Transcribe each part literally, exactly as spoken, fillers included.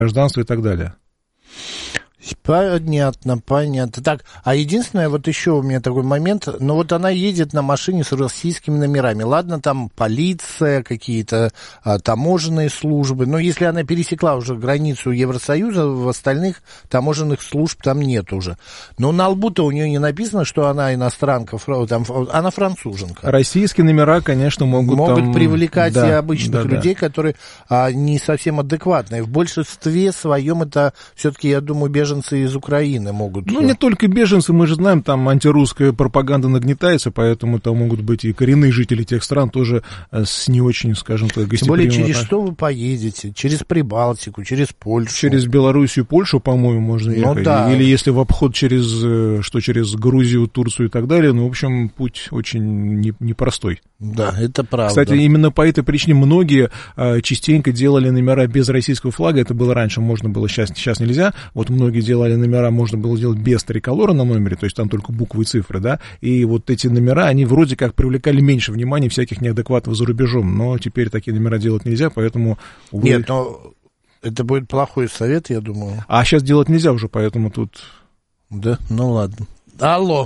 гражданство и так далее. Понятно, понятно. Так, а единственное, вот еще у меня такой момент, ну вот она едет на машине с российскими номерами. Ладно, там полиция, какие-то а, таможенные службы, но если она пересекла уже границу Евросоюза, в остальных таможенных служб там нет уже. Но на лбу-то у нее не написано, что она иностранка, там, она француженка. Российские номера, конечно, могут... Могут там... привлекать да, и обычных да, людей, да. которые а, не совсем адекватные. В большинстве своем это все-таки, я думаю, беженцы из Украины могут... Ну, не только беженцы, мы же знаем, там антирусская пропаганда нагнетается, поэтому там могут быть и коренные жители тех стран тоже с не очень, скажем так, гостеприимным. Тем более, через что вы поедете? Через Прибалтику, через Польшу? Через Белоруссию, Польшу, по-моему, можно ехать. Ну, да. Или если в обход через, что через Грузию, Турцию и так далее, ну, в общем, путь очень непростой. Да, это правда. Кстати, именно по этой причине многие а, частенько делали номера без российского флага. Это было раньше, можно было, сейчас, сейчас нельзя. Вот многие делали номера, можно было делать без триколора на номере, то есть там только буквы и цифры, да. И вот эти номера, они вроде как привлекали меньше внимания всяких неадекватов за рубежом. Но теперь такие номера делать нельзя, поэтому... Увы... Нет, но это будет плохой совет, я думаю. А сейчас делать нельзя уже, поэтому тут... Да, ну ладно. Алло.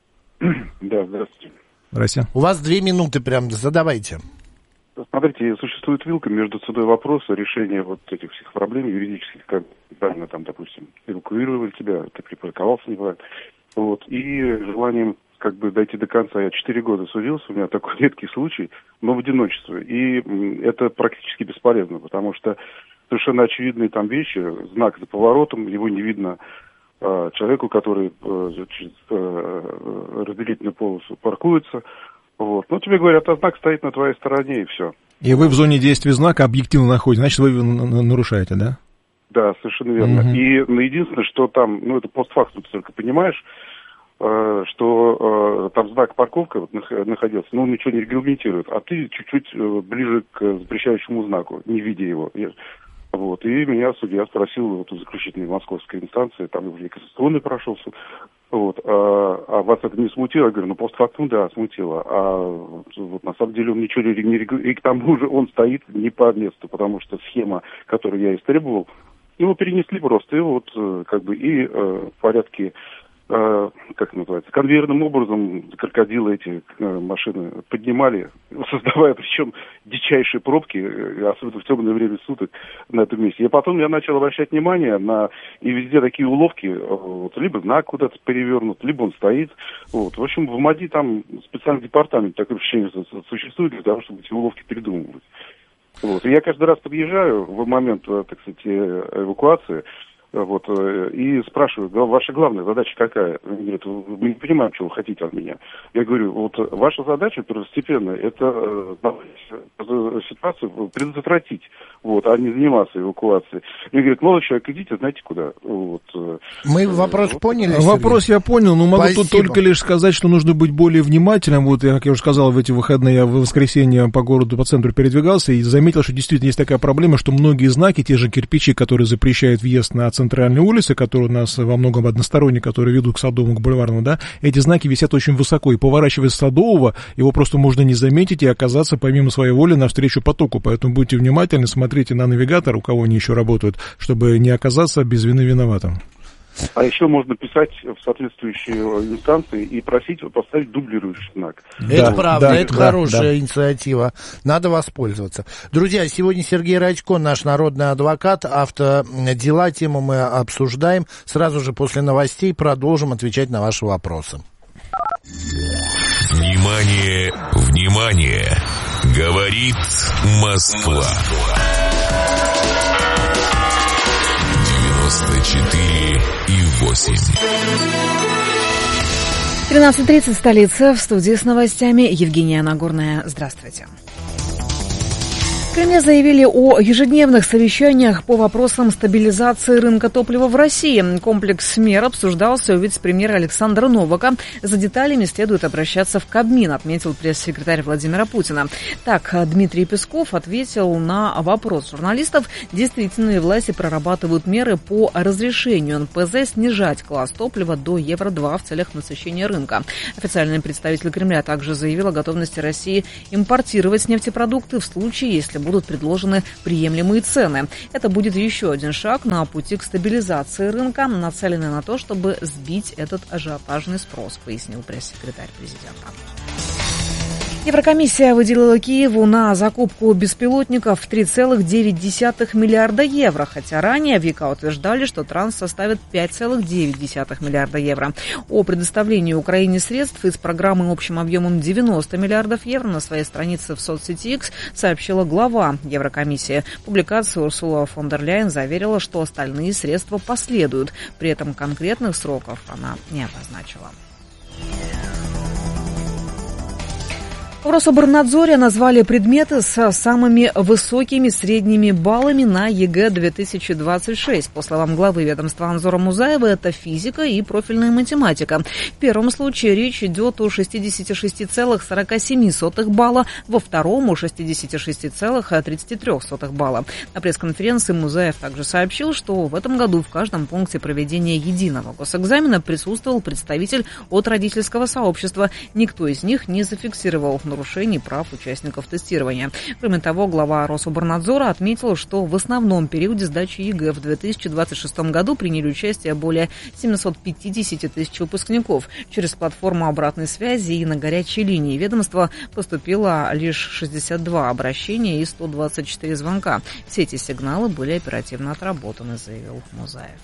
Да, здравствуйте. Здрасте. У вас две минуты прям, задавайте. Смотрите, существует вилка между ценой вопроса решения вот этих всех проблем юридических, как правильно там, допустим, эвакуировали тебя, ты припарковался неправильно, вот, и желанием как бы дойти до конца. Я четыре года судился, у меня такой редкий случай, но в одиночестве, и это практически бесполезно, потому что совершенно очевидные там вещи, знак за поворотом, его не видно э, человеку, который э, через э, разделительную полосу паркуется. Вот. Ну, тебе говорят, а знак стоит на твоей стороне, и все. И вы в зоне действия знака объективно находитесь, значит, вы его нарушаете, да? Да, совершенно верно. Угу. И ну, единственное, что там, ну, это постфактум, ты только понимаешь, э, что э, там знак парковка вот, находился, но он ничего не регламентирует, а ты чуть-чуть э, ближе к запрещающему знаку, не видя его. Вот. И меня судья спросил вот, у заключительной московской инстанции, там уже и кассационный прошел суд, вот, а, а вас это не смутило? Я говорю, ну, постфактум, да, смутило. А вот, на самом деле он ничего не регулирует, и к тому же он стоит не по месту, потому что схема, которую я истребовал, его перенесли просто, и вот, как бы, и э, в порядке, э, как называется, конвейерным образом крокодилы эти э, машины поднимали, создавая, причем, дичайшие пробки, особенно в темное время суток на этом месте. И потом я начал обращать внимание на, и везде такие уловки, вот, либо знак куда-то перевернут, либо он стоит. Вот. В общем, в МАДИ там специальный департамент, такое ощущение существует для того, чтобы эти уловки придумывать. Вот. И я каждый раз подъезжаю в момент, так сказать, эвакуации, вот, и спрашиваю, ваша главная задача какая? Они говорят, мы не понимаем, что вы хотите от меня. Я говорю, вот ваша задача первостепенная, это э, ситуацию предотвратить, вот, а не заниматься эвакуацией. Они говорят, молодой человек, идите, знаете куда. Вот. Мы вопрос вот. Поняли, Вопрос Сергей? я понял, но могу Спасибо. тут только лишь сказать, что нужно быть более внимательным. Вот, как я уже сказал, в эти выходные я в воскресенье по городу, по центру передвигался и заметил, что действительно есть такая проблема, что многие знаки, те же кирпичи, которые запрещают въезд на центральные улицы, которые у нас во многом односторонние, которые ведут к Садовому, к Бульварному, да, эти знаки висят очень высоко, и поворачивая с Садового, его просто можно не заметить и оказаться помимо своей воли навстречу потоку, поэтому будьте внимательны, смотрите на навигатор, у кого они еще работают, чтобы не оказаться без вины виноватым. А еще можно писать в соответствующие инстанции и просить поставить дублирующий знак. Это да, правда, да, это да, хорошая да. инициатива. Надо воспользоваться. Друзья, сегодня Сергей Радько, наш народный адвокат, автодела, тему мы обсуждаем. Сразу же после новостей продолжим отвечать на ваши вопросы. Внимание, внимание! Говорит Москва. девяносто четыре и восемь. тринадцать тридцать, столица, в студии с новостями Евгения Нагорная. Здравствуйте. В Кремле заявили о ежедневных совещаниях по вопросам стабилизации рынка топлива в России. Комплекс мер обсуждался у вице-премьера Александра Новака. За деталями следует обращаться в Кабмин, отметил пресс-секретарь Владимира Путина. Так, Дмитрий Песков ответил на вопрос журналистов. Действительно, власти прорабатывают меры по разрешению эн пэ зэ снижать класс топлива до евро два в целях насыщения рынка. Официальный представитель Кремля также заявил о готовности России импортировать нефтепродукты в случае, если будут предложены приемлемые цены. Это будет еще один шаг на пути к стабилизации рынка, нацеленный на то, чтобы сбить этот ажиотажный спрос, пояснил пресс-секретарь президента. Еврокомиссия выделила Киеву на закупку беспилотников три целых девять десятых миллиарда евро, хотя ранее в ЕКА утверждали, что транс составит пять целых девять десятых миллиарда евро. О предоставлении Украине средств из программы общим объемом девяносто миллиардов евро на своей странице в соцсети X сообщила глава Еврокомиссии. В публикации Урсула фон дер Ляйен заверила, что остальные средства последуют. При этом конкретных сроков она не обозначила. В Рособорнадзоре назвали предметы со самыми высокими средними баллами на ЕГЭ две тысячи двадцать шесть. По словам главы ведомства Анзора Музаева, это физика и профильная математика. В первом случае речь идет о шестьдесят шесть целых сорок семь сотых балла, во втором о шестьдесят шесть целых тридцать три сотых балла. На пресс-конференции Музаев также сообщил, что в этом году в каждом пункте проведения единого госэкзамена присутствовал представитель от родительского сообщества. Никто из них не зафиксировал нарушений прав участников тестирования. Кроме того, глава Рособорнадзора отметил, что в основном периоде сдачи ЕГЭ в две тысячи двадцать шестом году приняли участие более семьсот пятьдесят тысяч выпускников. Через платформу обратной связи и на горячей линии ведомства поступило лишь шестьдесят два обращения и сто двадцать четыре звонка. Все эти сигналы были оперативно отработаны, заявил Музаев.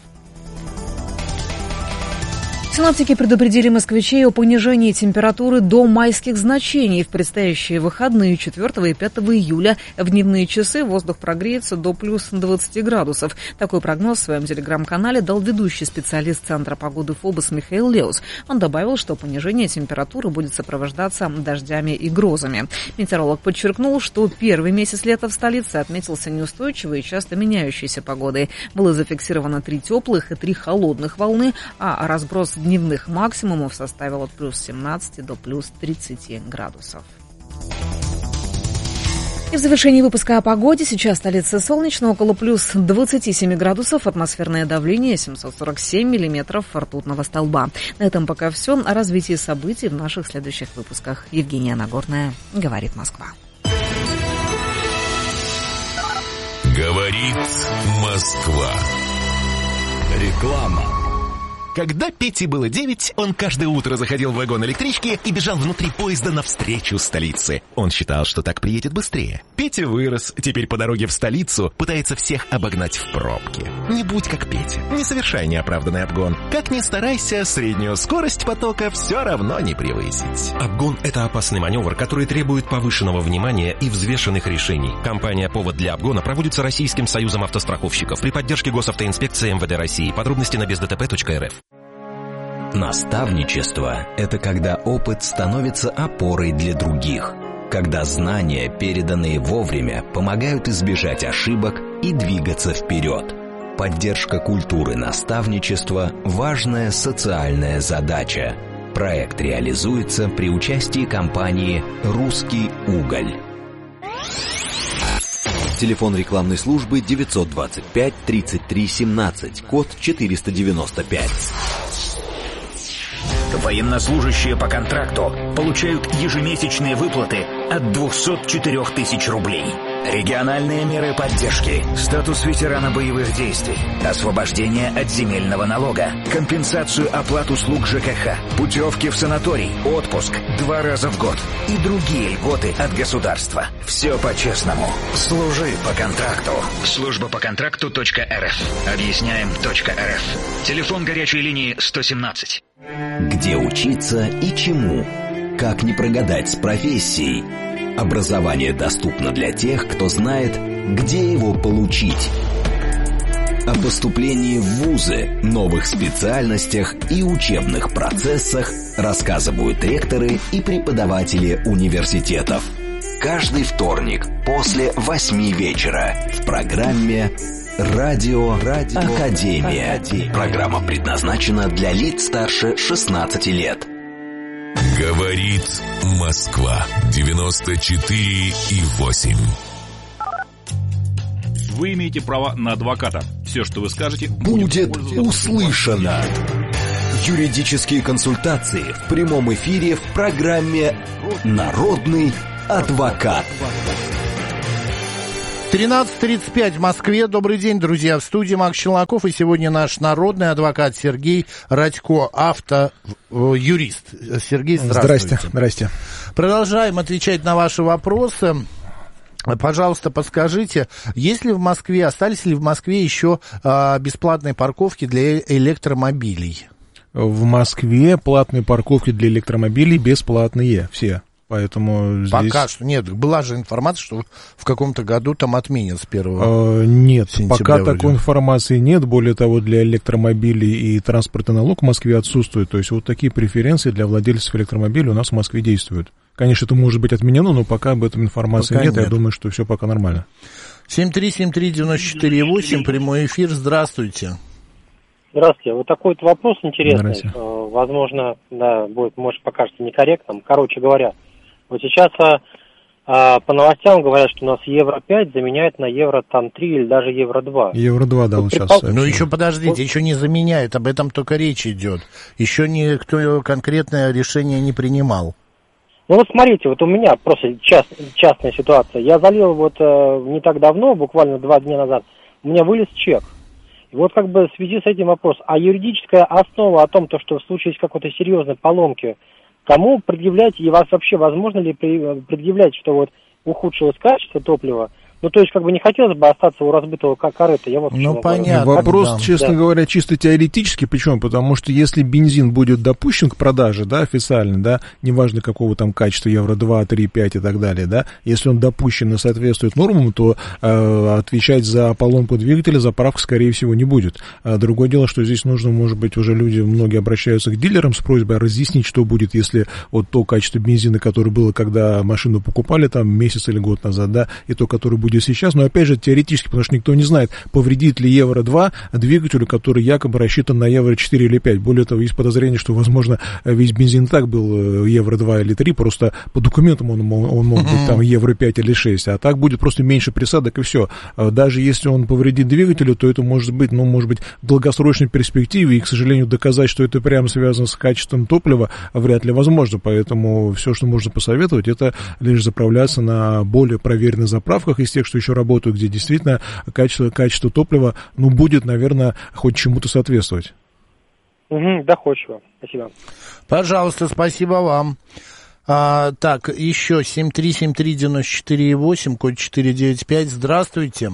Синоптики предупредили москвичей о понижении температуры до майских значений. В предстоящие выходные четвёртого и пятого июля в дневные часы воздух прогреется до плюс двадцати градусов. Такой прогноз в своем телеграм-канале дал ведущий специалист Центра погоды ФОБОС Михаил Леус. Он добавил, что понижение температуры будет сопровождаться дождями и грозами. Метеоролог подчеркнул, что первый месяц лета в столице отметился неустойчивой и часто меняющейся погодой. Было зафиксировано три теплых и три холодных волны, а разброс дневных максимумов составил от плюс семнадцати до плюс тридцати градусов. И в завершении выпуска о погоде. Сейчас в столице солнечно, около плюс двадцати семи градусов, атмосферное давление семьсот сорок семь миллиметров ртутного столба. На этом пока все. О развитии событий в наших следующих выпусках. Евгения Нагорная, говорит Москва. Говорит Москва. Реклама. Когда Пете было девять, он каждое утро заходил в вагон электрички и бежал внутри поезда навстречу столице. Он считал, что так приедет быстрее. Петя вырос, теперь по дороге в столицу пытается всех обогнать в пробке. Не будь как Петя, не совершай неоправданный обгон. Как ни старайся, среднюю скорость потока все равно не превысить. Обгон – это опасный маневр, который требует повышенного внимания и взвешенных решений. Кампания «Повод для обгона» проводится Российским союзом автостраховщиков при поддержке Госавтоинспекции эм вэ дэ России. Подробности на без дэ тэ пэ точка эр эф. Наставничество – это когда опыт становится опорой для других, когда знания, переданные вовремя, помогают избежать ошибок и двигаться вперед. Поддержка культуры наставничества – важная социальная задача. Проект реализуется при участии компании «Русский уголь». Телефон рекламной службы девятьсот двадцать пять тридцать три семнадцать, код четыреста девяносто пять. Военнослужащие по контракту получают ежемесячные выплаты от двухсот четырёх тысяч рублей. Региональные меры поддержки, статус ветерана боевых действий, освобождение от земельного налога, компенсацию оплат услуг ЖКХ, путевки в санаторий, отпуск два раза в год и другие льготы от государства. Все по-честному. Служи по контракту. Служба по контракту точка эр эф. Объясняем точка эр эф. Телефон горячей линии сто семнадцать. Где учиться и чему? Как не прогадать с профессией? Образование доступно для тех, кто знает, где его получить. О поступлении в вузы, новых специальностях и учебных процессах рассказывают ректоры и преподаватели университетов. Каждый вторник после восьми вечера в программе «Радио, Радио Академия». Академия. Программа предназначена для лиц старше шестнадцати лет. Говорит Москва. девяносто четыре и восемь. Вы имеете право на адвоката. Все, что вы скажете, будет услышано. Юридические консультации в прямом эфире в программе «Народный адвокат». тринадцать тридцать пять в Москве. Добрый день, друзья. В студии Макс Челноков. И сегодня наш народный адвокат Сергей Радько, автоюрист. Сергей, здравствуйте. Здрасте. Здрасте. Продолжаем отвечать на ваши вопросы. Пожалуйста, подскажите, есть ли в Москве, остались ли в Москве еще а, бесплатные парковки для электромобилей? В Москве платные парковки для электромобилей бесплатные все. Поэтому здесь... Пока что нет. Была же информация, что в каком-то году там отменят с первого э, Нет, сентября пока вроде. Такой информации нет. Более того, для электромобилей и транспортный налог в Москве отсутствует. То есть вот такие преференции для владельцев электромобилей у нас в Москве действуют. Конечно, это может быть отменено, но пока об этом информации нет, нет. Я думаю, что все пока нормально. семь три семь три девять четыре восемь, прямой эфир. Здравствуйте. Здравствуйте. Вот такой вот вопрос интересный. Возможно, да, будет, может, покажется некорректным. Короче говоря, вот сейчас а, по новостям говорят, что у нас евро пять заменяет на евро там три или даже евро два. евро два, да, вот припол... сейчас. Ну еще подождите, вот. Еще не заменяют, об этом только речь идет. Еще никто конкретное решение не принимал. Ну вот смотрите, вот у меня просто част, частная ситуация. Я залил вот э, не так давно, буквально два дня назад, у меня вылез чек. И вот как бы в связи с этим вопрос, а юридическая основа о том, то, что в случае какой-то серьезной поломки, кому предъявлять, и вас вообще возможно ли предъявлять, что вот ухудшилось качество топлива? Ну, то есть, как бы не хотелось бы остаться у разбитого корыта. Я вот ну, понятно. Вопрос, да. честно да. говоря, чисто теоретически. Почему? Потому что если бензин будет допущен к продаже, да, официально, да, неважно какого там качества, евро два, три, пять и так далее, да, если он допущен и соответствует нормам, то э, отвечать за поломку двигателя заправка, скорее всего, не будет. А другое дело, что здесь нужно, может быть, уже люди, многие обращаются к дилерам с просьбой разъяснить, что будет, если вот то качество бензина, которое было, когда машину покупали там месяц или год назад, да, и то, которое будет сейчас, но опять же теоретически, потому что никто не знает, повредит ли евро два двигателю, который якобы рассчитан на евро четыре или пять. Более того, есть подозрение, что, возможно, весь бензин так был евро два или три, просто по документам он, он мог быть там евро пять или шесть, а так будет просто меньше присадок и все. Даже если он повредит двигателю, то это может быть, ну, может быть, в долгосрочной перспективе, и, к сожалению, доказать, что это прямо связано с качеством топлива, вряд ли возможно, поэтому все, что можно посоветовать, это лишь заправляться на более проверенных заправках из тех, что еще работают, где действительно качество, качество топлива, ну, будет, наверное, хоть чему-то соответствовать. Угу, доходчиво. Спасибо. Пожалуйста, спасибо вам. А, так, еще семь три семь три девять четыре восемь, код четыре девять пять. Здравствуйте.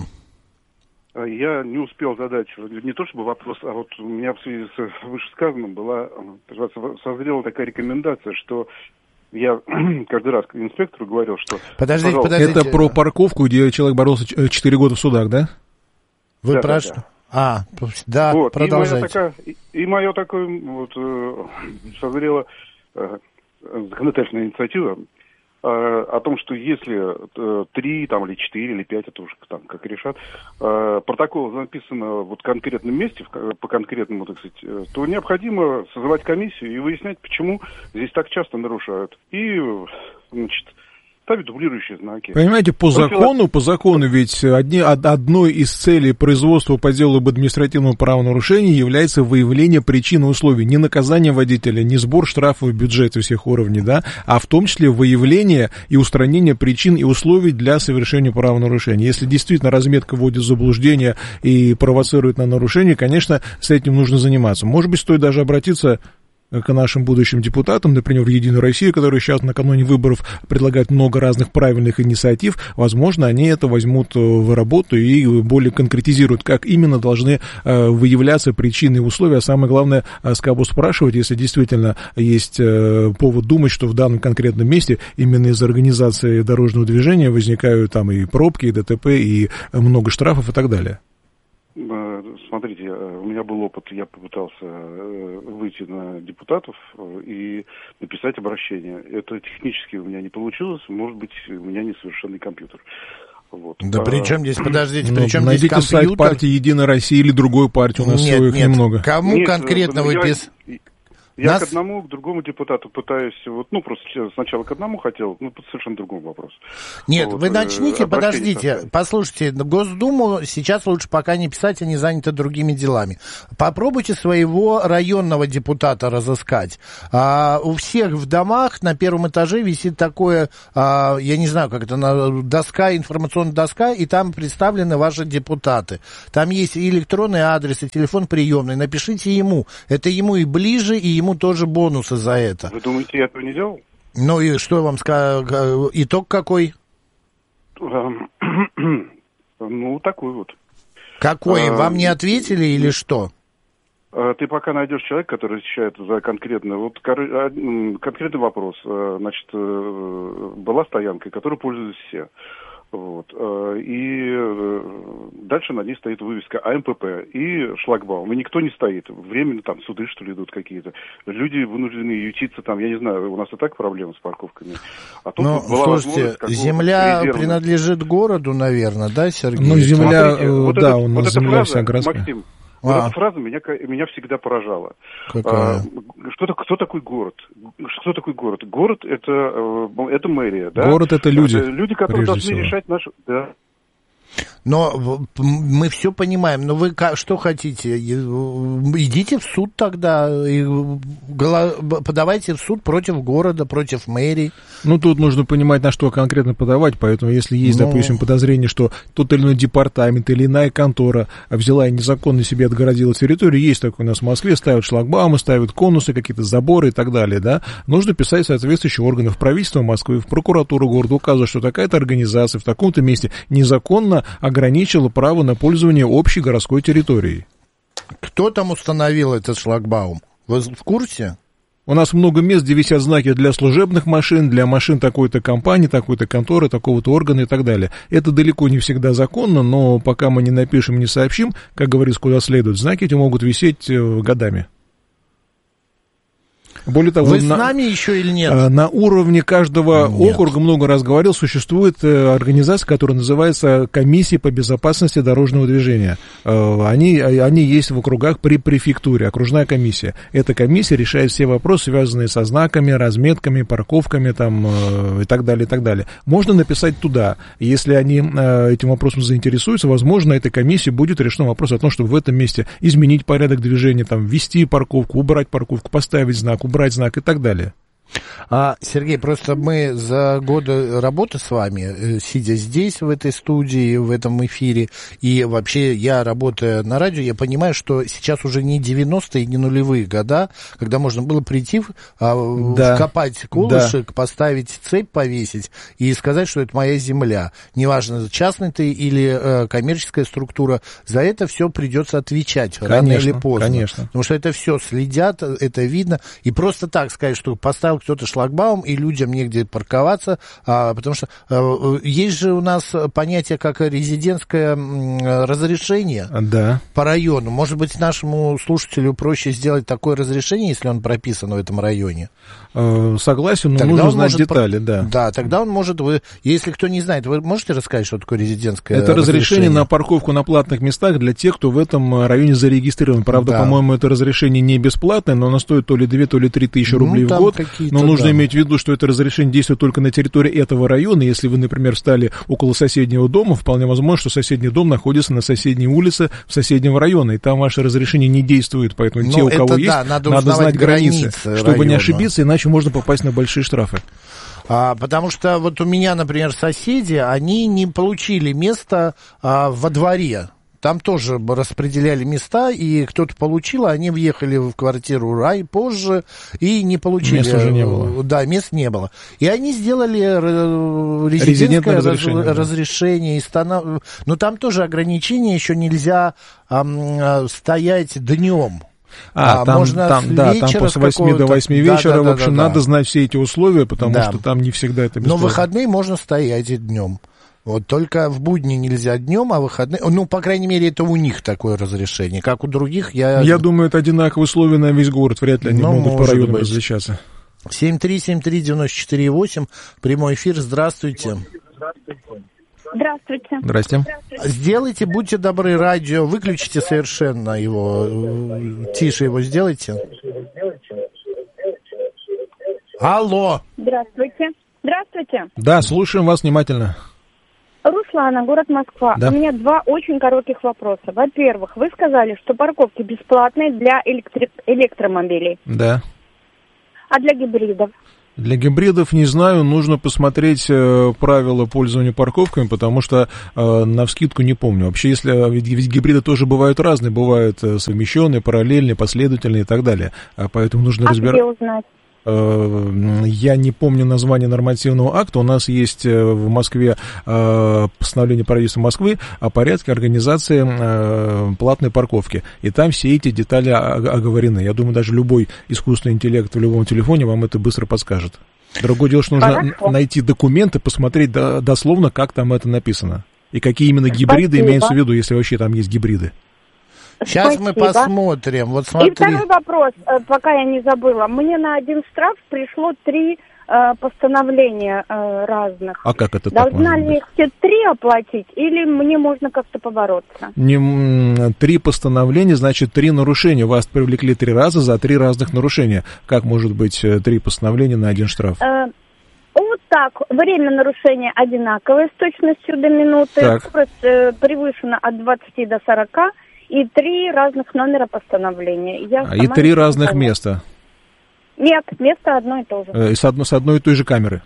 Я не успел задать не то чтобы вопрос, а вот у меня в связи с вышесказанным была, созрела такая рекомендация, что я каждый раз к инспектору говорил, что... Подождите, подождите. Это про парковку, где человек боролся четыре года в судах, да? Вы да, про что? Да, да. А, да, вот, продолжайте. И мое такое, и, и мое такое вот, э, созрела э, законодательная инициатива э, о том, что если э, три там, или четыре, или пять, это уже там как решат, э, протокол написано вот в конкретном месте, в, по конкретному, так сказать, э, то необходимо созывать комиссию и выяснять, почему здесь так часто нарушают. И, значит, ставят дублирующие знаки. Понимаете, по закону, по закону ведь одни, одной из целей производства по делу об административном правонарушении является выявление причин и условий. Не наказание водителя, не сбор штрафов в бюджете всех уровней, да, а в том числе выявление и устранение причин и условий для совершения правонарушения. Если действительно разметка вводит в заблуждение и провоцирует на нарушение, конечно, с этим нужно заниматься. Может быть, стоит даже обратиться к нашим будущим депутатам, например, в «Единую Россию», которая сейчас накануне выборов предлагает много разных правильных инициатив, возможно, они это возьмут в работу и более конкретизируют, как именно должны выявляться причины и условия, а самое главное, с кого спрашивать, если действительно есть повод думать, что в данном конкретном месте именно из-за организации дорожного движения возникают там и пробки, и ДТП, и много штрафов и так далее. Смотрите, у меня был опыт, я попытался выйти на депутатов и написать обращение. Это технически у меня не получилось, может быть, у меня несовершенный компьютер. Вот. Да а... при чем здесь, подождите, ну, при чем здесь компьютер? Найдите сайт партии «Единая Россия» или другой партии, у нас нет, своих нет. немного. Кому нет, конкретно ну, вы я... писали? Я Нас... к одному, к другому депутату пытаюсь, вот, ну, просто сначала к одному хотел, ну, по совершенно другому вопросу. Нет, вот, вы начните, э, подождите, послушайте, Госдуму сейчас лучше пока не писать, они заняты другими делами. Попробуйте своего районного депутата разыскать. А, у всех в домах на первом этаже висит такое, а, я не знаю, как это, доска, информационная доска, и там представлены ваши депутаты. Там есть и электронный адрес, и телефон приемный. Напишите ему. Это ему и ближе, и ему тоже бонусы за это. Вы думаете, я этого не делал? Ну и что вам сказал? Итог какой? Ну, такой вот. Какой? Вам не ответили или что? Ты пока найдешь человека, который отвечает за конкретный, вот, конкретный вопрос. Значит, была стоянка, которой пользуются все. Вот. И дальше на ней стоит вывеска А М П П и шлагбаум. И никто не стоит. Временно там суды, что ли, идут какие-то. Люди вынуждены ютиться там. Я не знаю, у нас и так проблемы с парковками. А тут ну, вот была слушайте, земля резервного... принадлежит городу, наверное, да, Сергей? Ну, земля, Смотрите, вот да, это, у нас вот земля фраза, вся городская. Максим, вот а. эта фраза меня, меня всегда поражала. Какая? А, что, кто такой город? Что такой город? Город это, это мэрия, да? Город это люди. Это люди, которые должны всего. решать наши... Да. Но мы все понимаем, но вы что хотите? Идите в суд тогда, и подавайте в суд против города, против мэрии. Ну, тут нужно понимать, на что конкретно подавать, поэтому если есть, ну... допустим, подозрение, что тот или иной департамент или иная контора взяла и незаконно себе отгородила территорию, есть такое у нас в Москве, ставят шлагбаумы, ставят конусы, какие-то заборы и так далее, да, нужно писать соответствующие органы в правительство Москвы, в прокуратуру города, указывать, что такая-то организация в таком-то месте незаконно ограничила право на пользование общей городской территорией. Кто там установил этот шлагбаум? Вы в курсе? У нас много мест, где висят знаки для служебных машин, для машин такой-то компании, такой-то конторы, такого-то органа и так далее. Это далеко не всегда законно, но пока мы не напишем, не сообщим, как говорится, куда следует, знаки эти могут висеть годами. Более того, вы с на, нами еще или нет? На уровне каждого нет. округа, много раз говорил, существует организация, которая называется Комиссия по безопасности дорожного движения. Они, они есть в округах при префектуре, окружная комиссия. Эта комиссия решает все вопросы, связанные со знаками, разметками, парковками там, и так далее, и так далее. Можно написать туда. Если они этим вопросом заинтересуются, возможно, эта комиссия будет решен вопрос о том, чтобы в этом месте изменить порядок движения, там, ввести парковку, убрать парковку, поставить знак, брать знак и так далее. А, Сергей, просто мы за годы работы с вами, сидя здесь, в этой студии, в этом эфире, и вообще я, работая на радио, я понимаю, что сейчас уже не девяностые, не нулевые года, когда можно было прийти, а, да. вкопать колышек, да. поставить цепь, повесить и сказать, что это моя земля. Неважно, частный ты или э, коммерческая структура, за это все придется отвечать, конечно, рано или поздно. Конечно. Потому что это все следят, это видно, и просто так сказать, что поставил кто-то шлагбаум, и людям негде парковаться, а, потому что а, есть же у нас понятие как резидентское разрешение да. по району. Может быть, нашему слушателю проще сделать такое разрешение, если он прописан в этом районе? Согласен, но тогда нужно знать может, детали, да. Да, тогда он может, вы, если кто не знает, вы можете рассказать, что такое резидентское это разрешение? Это разрешение на парковку на платных местах для тех, кто в этом районе зарегистрирован. Правда, да. по-моему, это разрешение не бесплатное, но оно стоит то ли две, то ли три тысячи рублей ну, в год. Но нужно да. иметь в виду, что это разрешение действует только на территории этого района. Если вы, например, встали около соседнего дома, вполне возможно, что соседний дом находится на соседней улице в соседнем районе, и там ваше разрешение не действует. Поэтому но те, у кого это, есть, да, надо, надо знать границы, границы чтобы района. не ошибиться, иначе можно попасть на большие штрафы. А, потому что вот у меня, например, соседи, они не получили место а, во дворе. Там тоже распределяли места, и кто-то получил, а они въехали в квартиру рай позже и не получили. Мест уже не было. Да, мест не было. И они сделали резидентское разрешение. Раз, да. разрешение и станов... Но там тоже ограничения, еще нельзя а, стоять днем. А, а там, можно там, да, там после восьми до восьми вечера, да, да, в общем, да, да, надо да. знать все эти условия, потому да. что там не всегда это бесплатно. Но в выходные можно стоять и днем. Вот только в будни нельзя днем, а в выходные... Ну, по крайней мере, это у них такое разрешение. Как у других, я... Я думаю, это одинаковые условия на весь город. Вряд ли они ну, могут по районам различаться. семь три семь три девять четыре восемь. Прямой эфир. Здравствуйте. Здравствуйте. Здрасте. Сделайте, будьте добры, радио. Выключите совершенно его. Тише его сделайте. Алло. Здравствуйте. Здравствуйте. Да, слушаем вас внимательно. Руслана, город Москва. Да. У меня два очень коротких вопроса. Во-первых, вы сказали, что парковки бесплатные для электри... электромобилей. Да. А для гибридов? Для гибридов не знаю, нужно посмотреть э, правила пользования парковками, потому что э, навскидку не помню. Вообще, если ведь, ведь гибриды тоже бывают разные, бывают э, совмещенные, параллельные, последовательные и так далее. А поэтому нужно а разбираться. Где узнать? Я не помню название нормативного акта. У нас есть в Москве постановление правительства Москвы о порядке организации платной парковки. И там все эти детали оговорены. Я думаю, даже любой искусственный интеллект в любом телефоне вам это быстро подскажет. Другое дело, что нужно Хорошо. найти документы, посмотреть дословно, как там это написано. И какие именно гибриды Спасибо. имеются в виду, если вообще там есть гибриды. Сейчас Спасибо. мы посмотрим. Вот смотри. И второй вопрос, пока я не забыла. Мне на один штраф пришло три э, постановления э, разных. А как это Должна так может ли быть? их все три оплатить, или мне можно как-то побороться? Не, три постановления, значит, три нарушения. Вас привлекли три раза за три разных нарушения. Как может быть три постановления на один штраф? Э, вот так. Время нарушения одинаковое с точностью до минуты. Скорость э, превышена от двадцати до сорока. И три разных номера постановления. Я а, и три разных помню. места? Нет, место одно и то же. Э, с, одно, с одной и той же камеры?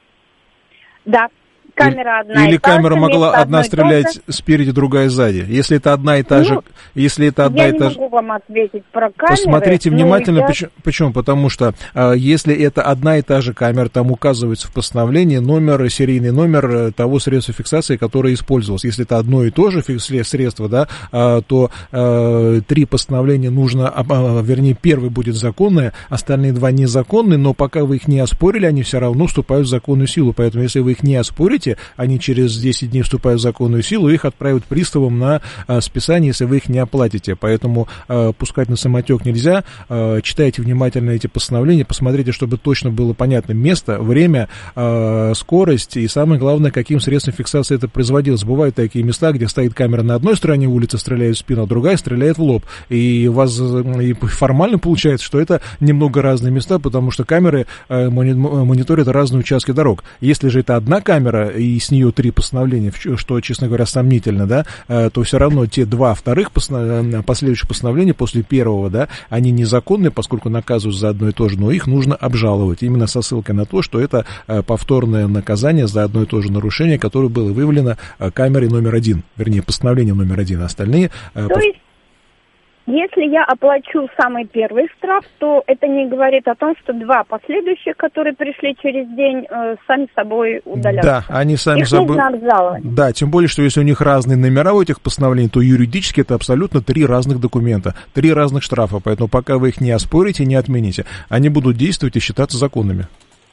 Да. Камера или, одна или и та камера же, могла одна стрелять спереди, другая сзади. Если это одна и та ну, же, если это одна я и та же. Я не могу вам ответить про камеры. Посмотрите внимательно, я... почему, почему? Потому что э, если это одна и та же камера, там указывается в постановлении номер, серийный номер того средства фиксации, которое использовалось. Если это одно и то же средство, да, э, то э, три постановления нужно, э, вернее, первый будет законное, остальные два незаконные, но пока вы их не оспорили, они все равно вступают в законную силу. Поэтому, если вы их не оспорите, они через десять дней вступают в законную силу, их отправят приставам на а, списание, если вы их не оплатите. Поэтому а, пускать на самотек нельзя. А, читайте внимательно эти постановления, посмотрите, чтобы точно было понятно место, время, а, скорость и, самое главное, каким средством фиксации это производилось. Бывают такие места, где стоит камера на одной стороне улицы, стреляет в спину, а другая стреляет в лоб. И у вас и формально получается, что это немного разные места, потому что камеры а, мониторят разные участки дорог. Если же это одна камера, и с нее три постановления, что, честно говоря, сомнительно, да, то все равно те два вторых постанов... последующих постановления после первого, да, они незаконные, поскольку наказывают за одно и то же, но их нужно обжаловать, именно со ссылкой на то, что это повторное наказание за одно и то же нарушение, которое было выявлено камерой номер один, вернее, постановлением номер один, остальные... То есть, если я оплачу самый первый штраф, то это не говорит о том, что два последующих, которые пришли через день, э, сами собой удалятся. Да, они сами Их собой... нужно обжаловать. Да, тем более, что если у них разные номера у этих постановлений, то юридически это абсолютно три разных документа, три разных штрафа, поэтому пока вы их не оспорите, не отмените, они будут действовать и считаться законными.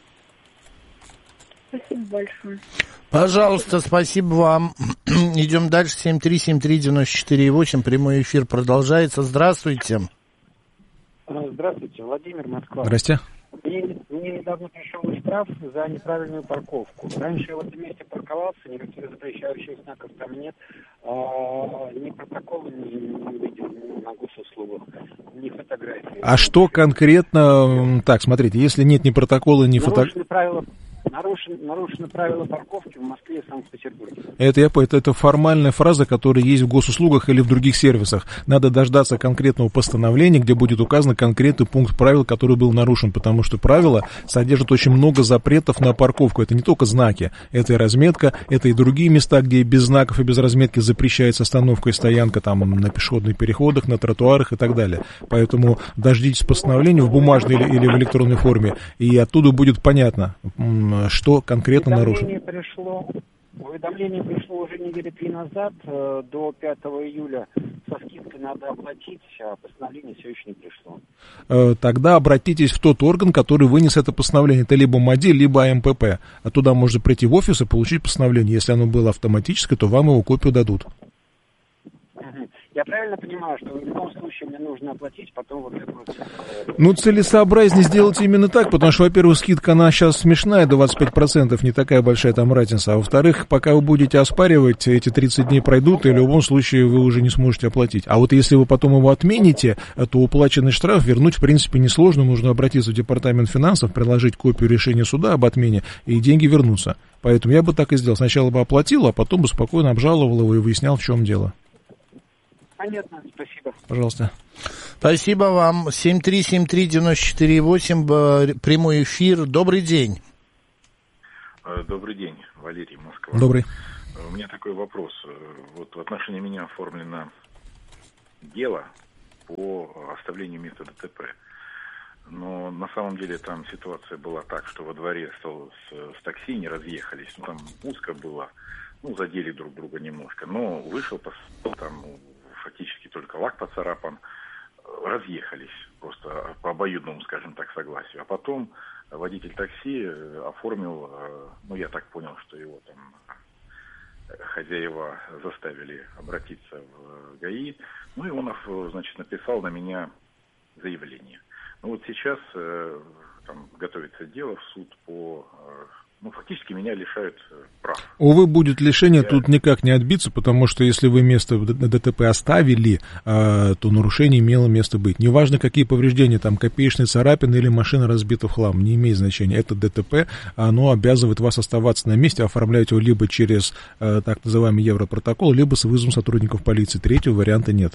Спасибо большое. Пожалуйста, спасибо вам. Идем дальше. семь три семь три девяносто четыре восемь. Прямой эфир продолжается. Здравствуйте. Здравствуйте, Владимир, Москва. Здрасте. Мне, мне недавно пришел штраф за неправильную парковку. Раньше я в этом месте парковался, никаких запрещающих знаков там нет. А, ни протокола не, не увидел на госуслугах, ни фотографии. А что конкретно... Так, смотрите, если нет ни протокола, ни фотографии... Нарушены, нарушены правила парковки в Москве и Санкт-Петербурге. Это я это, это формальная фраза, которая есть в госуслугах или в других сервисах. Надо дождаться конкретного постановления, где будет указан конкретный пункт правил, который был нарушен, потому что правила содержат очень много запретов на парковку. Это не только знаки, это и разметка, это и другие места, где без знаков и без разметки запрещается остановка и стоянка, там на пешеходных переходах, на тротуарах и так далее. Поэтому дождитесь постановления в бумажной или, или в электронной форме, и оттуда будет понятно, что конкретно нарушено. Пришло, уведомление пришло уже недели три назад, э, до пятого июля со скидкой надо оплатить, а постановление все еще не пришло. Э, тогда обратитесь в тот орган, который вынес это постановление. Это либо МАДИ, либо АМПП. А туда можно прийти в офис и получить постановление. Если оно было автоматическое, то вам его копию дадут. Я правильно понимаю, что в любом случае мне нужно оплатить потом вот это вот... Ну, целесообразнее сделать именно так, потому что, во-первых, скидка, она сейчас смешная, двадцать пять процентов, не такая большая там разница. А во-вторых, пока вы будете оспаривать, эти тридцать дней пройдут, и в любом случае вы уже не сможете оплатить. А вот если вы потом его отмените, то уплаченный штраф вернуть, в принципе, несложно. Нужно обратиться в департамент финансов, приложить копию решения суда об отмене, и деньги вернутся. Поэтому я бы так и сделал. Сначала бы оплатил, а потом бы спокойно обжаловал его и выяснял, в чем дело. Понятно, спасибо. Пожалуйста. Спасибо вам. семь три семь три девяносто четыре восемь, прямой эфир. Добрый день. Добрый день, Валерий, Москва. Добрый. У меня такой вопрос. Вот в отношении меня оформлено дело по оставлению места ДТП. Но на самом деле там ситуация была так, что во дворе с, с такси не разъехались. Ну, там узко было, ну, задели друг друга немножко. Но вышел, там фактически только лак поцарапан, разъехались просто по обоюдному, скажем так, согласию. А потом водитель такси оформил, ну, я так понял, что его там хозяева заставили обратиться в ГАИ. Ну, и он, значит, написал на меня заявление. Ну, вот сейчас э, там готовится дело в суд по... Э, ну, фактически меня лишают э, прав. Увы, будет лишение, Я... тут никак не отбиться, потому что если вы место ДТП оставили, э, то нарушение имело место быть. Неважно, какие повреждения, там, копеечные царапины или машина разбита в хлам, не имеет значения. Это ДТП, оно обязывает вас оставаться на месте, оформлять его либо через э, так называемый Европротокол, либо с вызовом сотрудников полиции. Третьего варианта нет.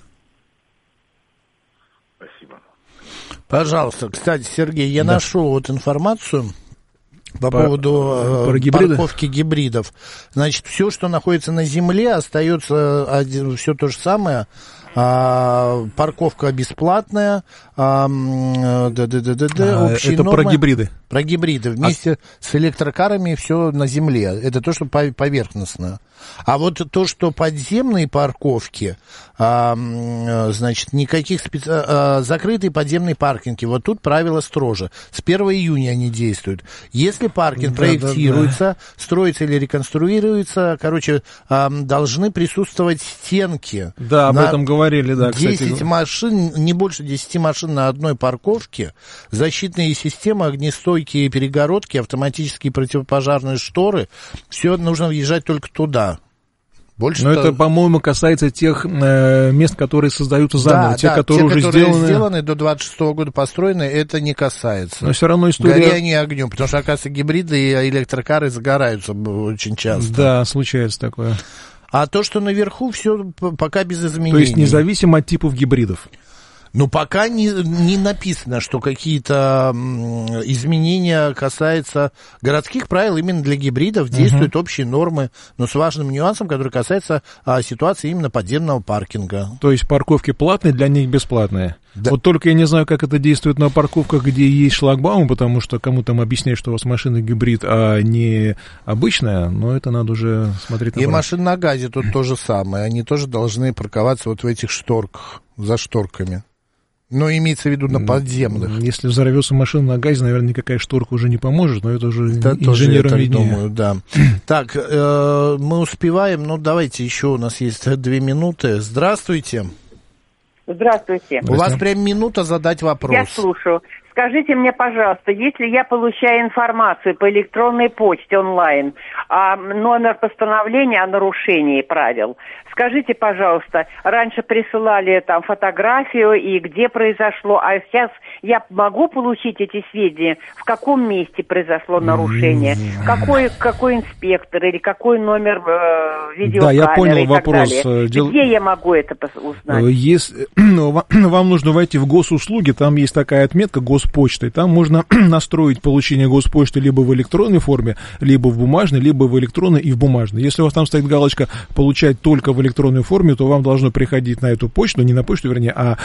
Пожалуйста. Кстати, Сергей, я да. нашел вот информацию по, по поводу про гибриды? парковки гибридов. Значит, все, что находится на земле, остается один, все то же самое. А, парковка бесплатная. А, да, да, да, да, да, а, это нормы. Про гибриды? Про гибриды. Вместе а... с электрокарами все на земле. Это то, что поверхностно. А вот то, что подземные парковки, а, значит, никаких специ... а, закрытые подземные паркинги, вот тут правила строже. С первого июня они действуют. Если паркинг да, проектируется, да, да. строится или реконструируется, короче, а, должны присутствовать стенки. Да, об на этом говорили, да, кстати. десять машин, не больше десяти машин на одной парковке, защитные системы, огнестойкие перегородки, автоматические противопожарные шторы, все нужно въезжать только туда. Больше Но то... это, по-моему, касается тех э, мест, которые создаются заново, да, те, да, которые те, уже которые сделаны... сделаны до двадцать шестого года построены, это не касается. Но все равно история... Горение огнем, потому что, оказывается, гибриды и электрокары загораются очень часто. Да, случается такое. А то, что наверху, все пока без изменений. То есть независимо от типов гибридов? Ну, пока не, не написано, что какие-то изменения касаются городских правил. Именно для гибридов действуют uh-huh. общие нормы, но с важным нюансом, который касается а, ситуации именно подземного паркинга. То есть парковки платные, для них бесплатные? Да. Вот только я не знаю, как это действует на парковках, где есть шлагбаум, потому что кому там объясняют, что у вас машина гибрид, а не обычная, но это надо уже смотреть на И практику. машины на газе тут то же самое. Они тоже должны парковаться вот в этих шторках, за шторками. Но имеется в виду на подземных. Если взорвется машина на газе, наверное, никакая шторка уже не поможет, но это уже да, инженерам тоже, я виднее. так думаю, да. Так, э, мы успеваем, ну давайте еще, у нас есть две минуты. Здравствуйте. Здравствуйте. У вас прям минута задать вопрос. Я слушаю. Скажите мне, пожалуйста, если я получаю информацию по электронной почте онлайн, а номер постановления о нарушении правил, скажите, пожалуйста, раньше присылали там фотографию и где произошло, а сейчас я могу получить эти сведения, в каком месте произошло нарушение, какой, какой инспектор или какой номер э, видеокамеры да, я понял и вопрос. так далее. Дел... Где я могу это узнать? Если... Вам нужно войти в госуслуги, там есть такая отметка «Госпочта», и там можно настроить получение госпочты либо в электронной форме, либо в бумажной, либо в электронной и в бумажной. Если у вас там стоит галочка «Получать только в электронной форме», то вам должно приходить на эту почту, не на почту, вернее, а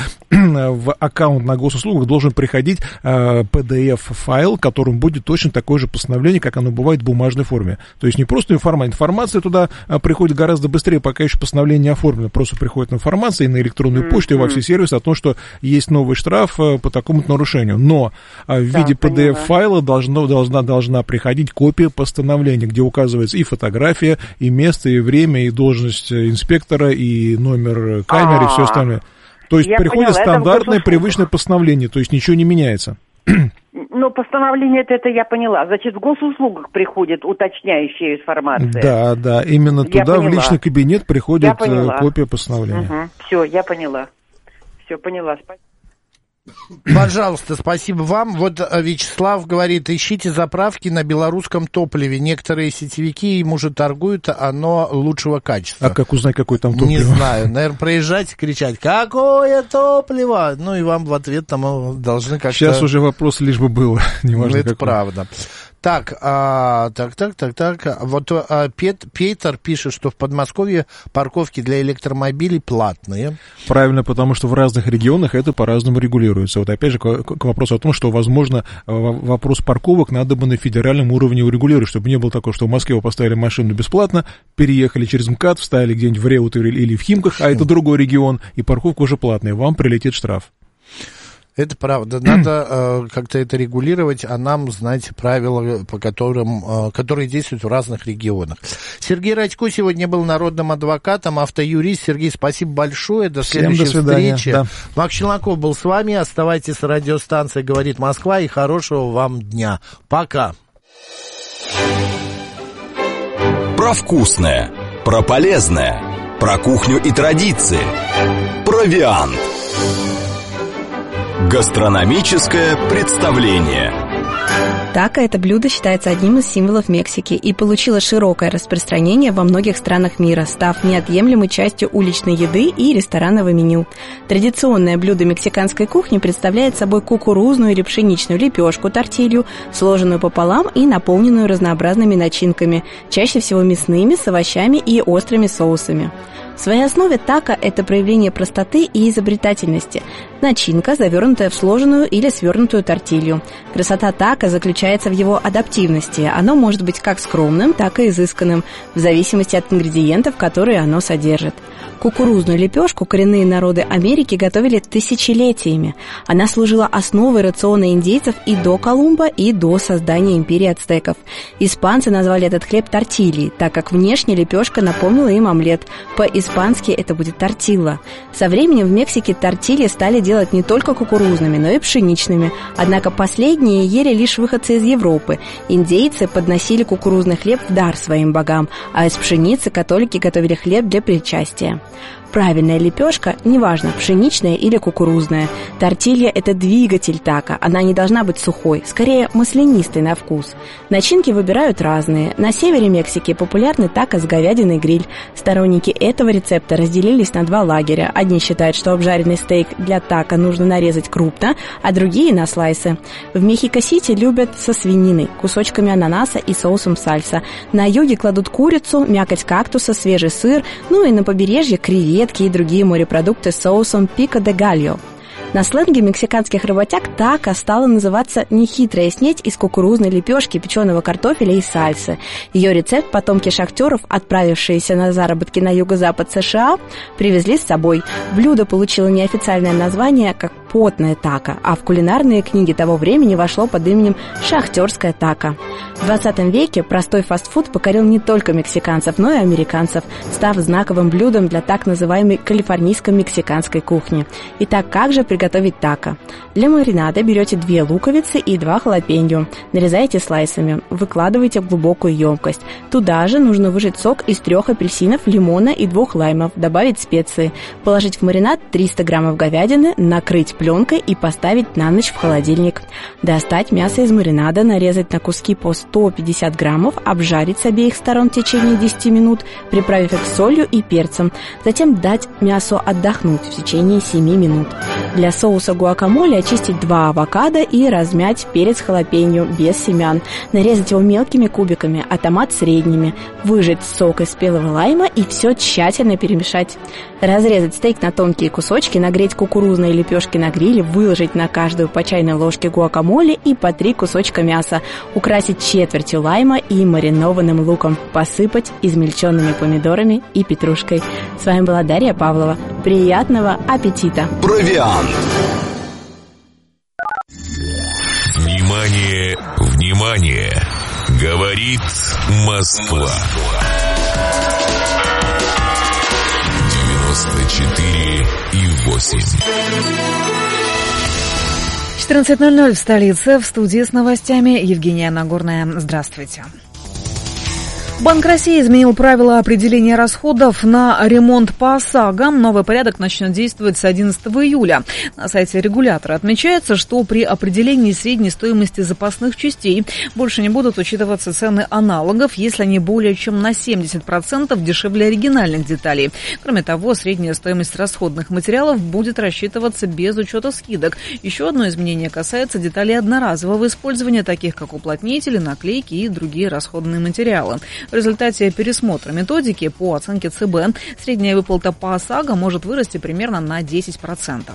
в аккаунт на госуслугах должен приходить э, пи ди эф-файл, которым будет точно такое же постановление, как оно бывает в бумажной форме. То есть не просто информация, информация туда э, приходит гораздо быстрее, пока еще постановление не оформлено, просто приходит информация и на электронную почту, и во все сервисы о том, что есть новый штраф э, по такому-то нарушению. Но Но в виде пи ди эф-файла должно, должна, должна приходить копия постановления, где указывается и фотография, и место, и время, и должность инспектора, и номер камеры, и все остальное. То есть приходит поняла, стандартное привычное постановление, то есть ничего не меняется. Ну, постановление это я поняла. Значит, в госуслугах приходит уточняющая информация. Да, да, именно я туда, поняла. В личный кабинет приходит копия постановления. Угу. Все, я поняла. Все, поняла. Спасибо. Пожалуйста, спасибо вам. Вот Вячеслав говорит, ищите заправки на белорусском топливе. Некоторые сетевики им уже торгуют, оно лучшего качества. А как узнать, какое там топливо? Не знаю. Наверное, проезжать и кричать, какое топливо? Ну и вам в ответ там должны как-то... Сейчас уже вопрос лишь бы было. Неважно, это какой. Правда. Так, а, так, так, так, так. Вот а, Пет, Петр пишет, что в Подмосковье парковки для электромобилей платные. Правильно, потому что в разных регионах это по-разному регулируется. Вот опять же к, к вопросу о том, что, возможно, вопрос парковок надо бы на федеральном уровне урегулировать, чтобы не было такого, что в Москве вы поставили машину бесплатно, переехали через МКАД, встали где-нибудь в Реутове или в Химках, а это другой регион, и парковка уже платная, вам прилетит штраф. Это правда. Надо э, как-то это регулировать, а нам знать правила, по которым, э, которые действуют в разных регионах. Сергей Радько сегодня был народным адвокатом, автоюрист. Сергей, спасибо большое. До Всем следующей до встречи. Да. Макс Челноков был с вами. Оставайтесь с радиостанцией «Говорит Москва» и хорошего вам дня. Пока. Про вкусное, про полезное, про кухню и традиции. Провиант. Гастрономическое представление. Тако – это блюдо считается одним из символов Мексики и получило широкое распространение во многих странах мира, став неотъемлемой частью уличной еды и ресторанного меню. Традиционное блюдо мексиканской кухни представляет собой кукурузную или пшеничную лепешку, тортилью, сложенную пополам и наполненную разнообразными начинками, чаще всего мясными, с овощами и острыми соусами. В своей основе тако – это проявление простоты и изобретательности. Начинка, завернутая в сложенную или свернутую тортилью. Красота тако заключается в его адаптивности. Оно может быть как скромным, так и изысканным, в зависимости от ингредиентов, которые оно содержит. Кукурузную лепешку коренные народы Америки готовили тысячелетиями. Она служила основой рациона индейцев и до Колумба, и до создания империи ацтеков. Испанцы назвали этот хлеб тортильей, так как внешне лепешка напомнила им омлет. По-испански это будет тортилла. Со временем в Мексике тортильи стали делать не только кукурузными, но и пшеничными. Однако последние ели лишь выходцы из Европы. Индейцы подносили кукурузный хлеб в дар своим богам, а из пшеницы католики готовили хлеб для причастия. Правильная лепешка, неважно, пшеничная или кукурузная. Тортилья – это двигатель тако, она не должна быть сухой, скорее маслянистой на вкус. Начинки выбирают разные. На севере Мексики популярны тако с говядиной гриль. Сторонники этого рецепта разделились на два лагеря. Одни считают, что обжаренный стейк для тако нужно нарезать крупно, а другие – на слайсы. В Мехико-Сити любят со свининой, кусочками ананаса и соусом сальса. На юге кладут курицу, мякоть кактуса, свежий сыр, ну и на побережье креветки и другие морепродукты с соусом пико де гальо. На сленге мексиканских работяг тако стала называться нехитрая снеть из кукурузной лепешки, печеного картофеля и сальсы. Ее рецепт потомки шахтеров, отправившиеся на заработки на юго-запад США, привезли с собой. Блюдо получило неофициальное название как потное тако, а в кулинарные книги того времени вошло под именем шахтерское тако. В двадцатом веке простой фастфуд покорил не только мексиканцев, но и американцев, став знаковым блюдом для так называемой калифорнийско-мексиканской кухни. Итак, как же приготовить тако? Для маринада берете две луковицы и два халапеньо, нарезаете слайсами, выкладываете в глубокую емкость. Туда же нужно выжать сок из трех апельсинов, лимона и двух лаймов, добавить специи, положить в маринад триста граммов говядины, накрыть пленкой и поставить на ночь в холодильник. Достать мясо из маринада, нарезать на куски по сто пятьдесят граммов, обжарить с обеих сторон в течение десять минут, приправив их солью и перцем. Затем дать мясу отдохнуть в течение семи минут. Для соуса гуакамоле очистить два авокадо и размять перец халапеньо без семян. Нарезать его мелкими кубиками, а томат средними. Выжать сок из спелого лайма и все тщательно перемешать. Разрезать стейк на тонкие кусочки, нагреть кукурузные лепешки на гриле, выложить на каждую по чайной ложке гуакамоле и по три кусочка мяса. Украсить четвертью лайма и маринованным луком. Посыпать измельченными помидорами и петрушкой. С вами была Дарья Павлова. Приятного аппетита! Провиант. Внимание! Говорит Москва. девяносто четыре и восемь. четырнадцать ноль ноль в столице. В студии с новостями Евгения Нагорная. Здравствуйте. Банк России изменил правила определения расходов на ремонт по ОСАГО. Новый порядок начнет действовать с одиннадцатого июля. На сайте регулятора отмечается, что при определении средней стоимости запасных частей больше не будут учитываться цены аналогов, если они более чем на семьдесят процентов дешевле оригинальных деталей. Кроме того, средняя стоимость расходных материалов будет рассчитываться без учета скидок. Еще одно изменение касается деталей одноразового использования, таких как уплотнители, наклейки и другие расходные материалы. В результате пересмотра методики по оценке ЦБ средняя выплата по ОСАГО может вырасти примерно на десять процентов.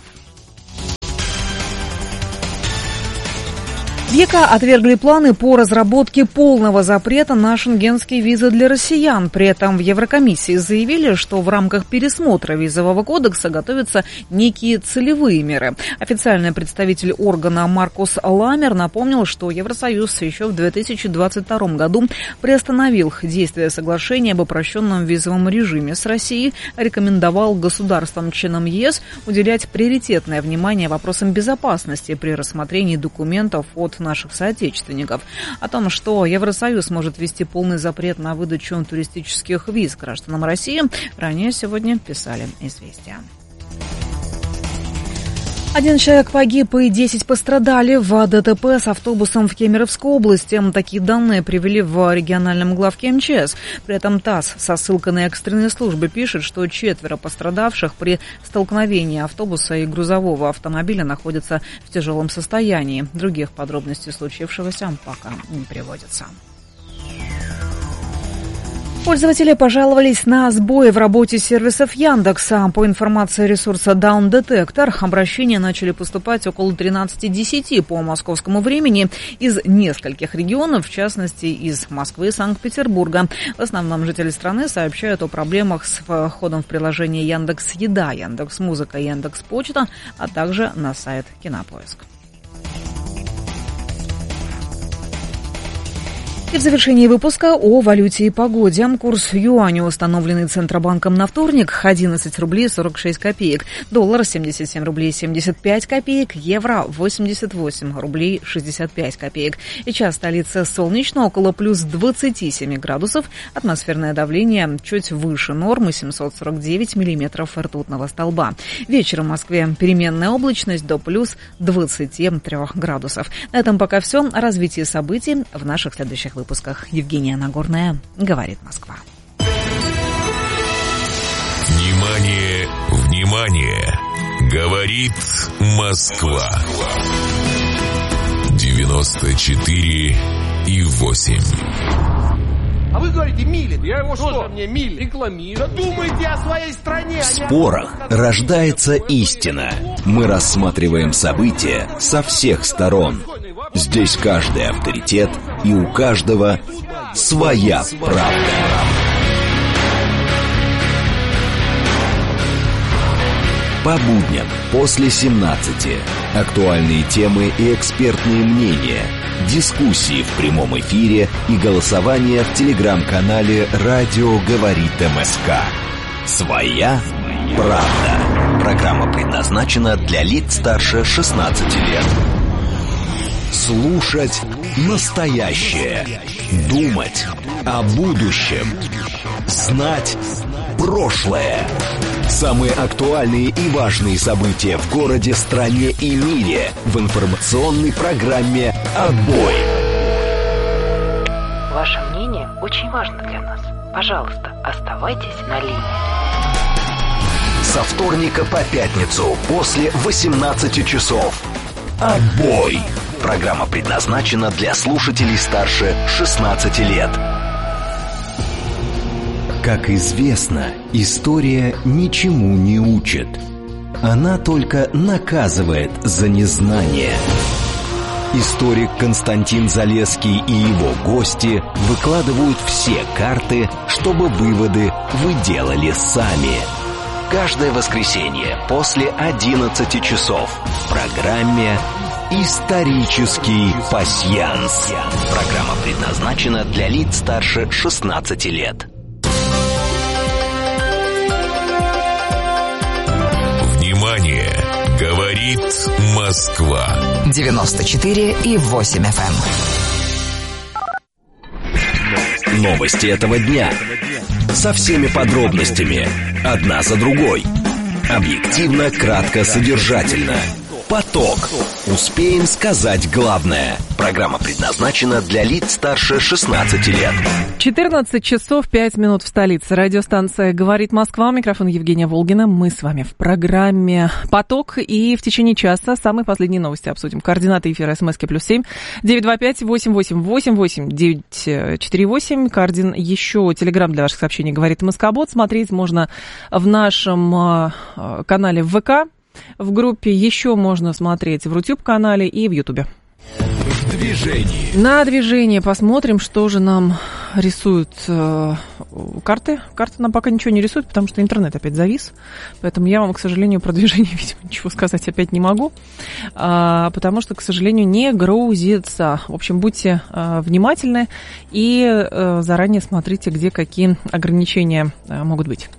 В ЕКА отвергли планы по разработке полного запрета на шенгенские визы для россиян. При этом в Еврокомиссии заявили, что в рамках пересмотра визового кодекса готовятся некие целевые меры. Официальный представитель органа Маркус Ламер напомнил, что Евросоюз еще в две тысячи двадцать втором году приостановил действие соглашения об упрощенном визовом режиме с Россией, рекомендовал государствам-членам ЕС уделять приоритетное внимание вопросам безопасности при рассмотрении документов от наших соотечественников. О том, что Евросоюз может ввести полный запрет на выдачу туристических виз гражданам России, ранее сегодня писали «Известия». Один человек погиб и десять пострадали в ДТП с автобусом в Кемеровской области. Такие данные привели в региональном главке эм че эс. При этом ТАСС со ссылкой на экстренные службы пишет, что четверо пострадавших при столкновении автобуса и грузового автомобиля находятся в тяжелом состоянии. Других подробностей случившегося пока не приводятся. Пользователи пожаловались на сбои в работе сервисов Яндекса. По информации ресурса Down Detector, обращения начали поступать около тринадцати десяти по московскому времени из нескольких регионов, в частности из Москвы и Санкт-Петербурга. В основном жители страны сообщают о проблемах с входом в приложение Яндекс.Еда, Яндекс.Музыка, Яндекс.Почта, а также на сайт Кинопоиск. И в завершении выпуска о валюте и погоде. Курс юаня, установленный Центробанком на вторник, одиннадцать рублей сорок шесть копеек. Доллар семьдесят семь рублей семьдесят пять копеек. Евро восемьдесят восемь рублей шестьдесят пять копеек. И час столица солнечно, около плюс двадцати семи градусов. Атмосферное давление чуть выше нормы, семьсот сорок девять миллиметров ртутного столба. Вечером в Москве переменная облачность до плюс двадцати трёх градусов. На этом пока все. О развитии событий в наших следующих выпусках. Евгения Нагорная, говорит Москва. Внимание, внимание! Говорит Москва. девяносто четыре и восемь. А вы говорите, милит. Я его что? Что мне милит? Рекламирую. Да думайте о своей стране. В спорах рождается истина. Мы рассматриваем события со всех сторон. Здесь каждый авторитет, и у каждого своя правда. По будням после семнадцати. Актуальные темы и экспертные мнения. Дискуссии в прямом эфире и голосование в телеграм-канале «Радио говорит МСК». Своя правда. Программа предназначена для лиц старше шестнадцати лет. Слушать настоящее. Думать о будущем. Знать прошлое. Самые актуальные и важные события в городе, стране и мире в информационной программе «Отбой». Ваше мнение очень важно для нас. Пожалуйста, оставайтесь на линии. Со вторника по пятницу после восемнадцати часов. «Отбой». Программа предназначена для слушателей старше шестнадцати лет. Как известно, история ничему не учит. Она только наказывает за незнание. Историк Константин Залесский и его гости выкладывают все карты, чтобы выводы вы делали сами. Каждое воскресенье после одиннадцати часов в программе Исторический пасьянс. Программа предназначена для лиц старше шестнадцати лет. Внимание! Говорит Москва. девяносто четыре и восемь эф эм. Новости этого дня. Со всеми подробностями. Одна за другой. Объективно, кратко, содержательно. Поток. Успеем сказать главное. Программа предназначена для лиц старше шестнадцати лет. четырнадцать часов пять минут в столице. Радиостанция «Говорит Москва». Микрофон Евгения Волгина. Мы с вами в программе «Поток». И в течение часа самые последние новости обсудим. Координаты эфира СМСки плюс семь девятьсот двадцать пять восемь восемь восемь восемь девять четыре восемь. Координ еще телеграм для ваших сообщений «Говорит Москобот». Смотреть можно в нашем канале в ВК. В группе еще можно смотреть в Рутюб-канале и в Ютубе. Движение. На движение посмотрим, что же нам рисуют э, карты. Карты нам пока ничего не рисуют, потому что интернет опять завис. Поэтому я вам, к сожалению, про движение, видимо, ничего сказать опять не могу. А, потому что, к сожалению, не грузится. В общем, будьте э, внимательны и э, заранее смотрите, где какие ограничения э, могут быть.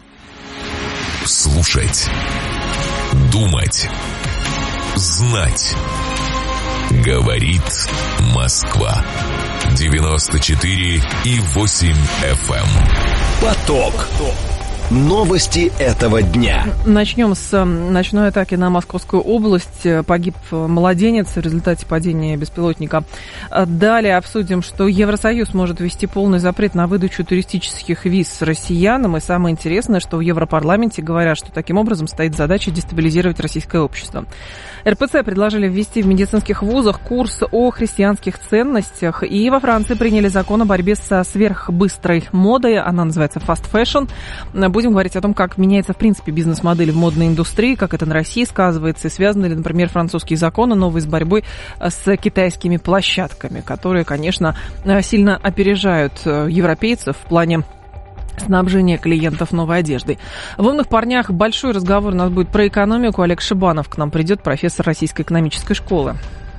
Слушать. Думать. Знать. Говорит Москва. девяносто четыре и восемь эф эм. Поток. Новости этого дня. Начнем с ночной атаки на Московскую область. Погиб младенец в результате падения беспилотника. Далее обсудим, что Евросоюз может ввести полный запрет на выдачу туристических виз россиянам. И самое интересное, что в Европарламенте говорят, что таким образом стоит задача дестабилизировать российское общество. эр пэ цэ предложили ввести в медицинских вузах курс о христианских ценностях. И во Франции приняли закон о борьбе со сверхбыстрой модой. Она называется fast fashion. Будем говорить о том, как меняется, в принципе, бизнес-модель в модной индустрии, как это на России сказывается, и связаны ли, например, французские законы новые с борьбой с китайскими площадками, которые, конечно, сильно опережают европейцев в плане снабжения клиентов новой одеждой. В «Умных парнях» большой разговор у нас будет про экономику. Олег Шибанов к нам придет, профессор Российской экономической школы.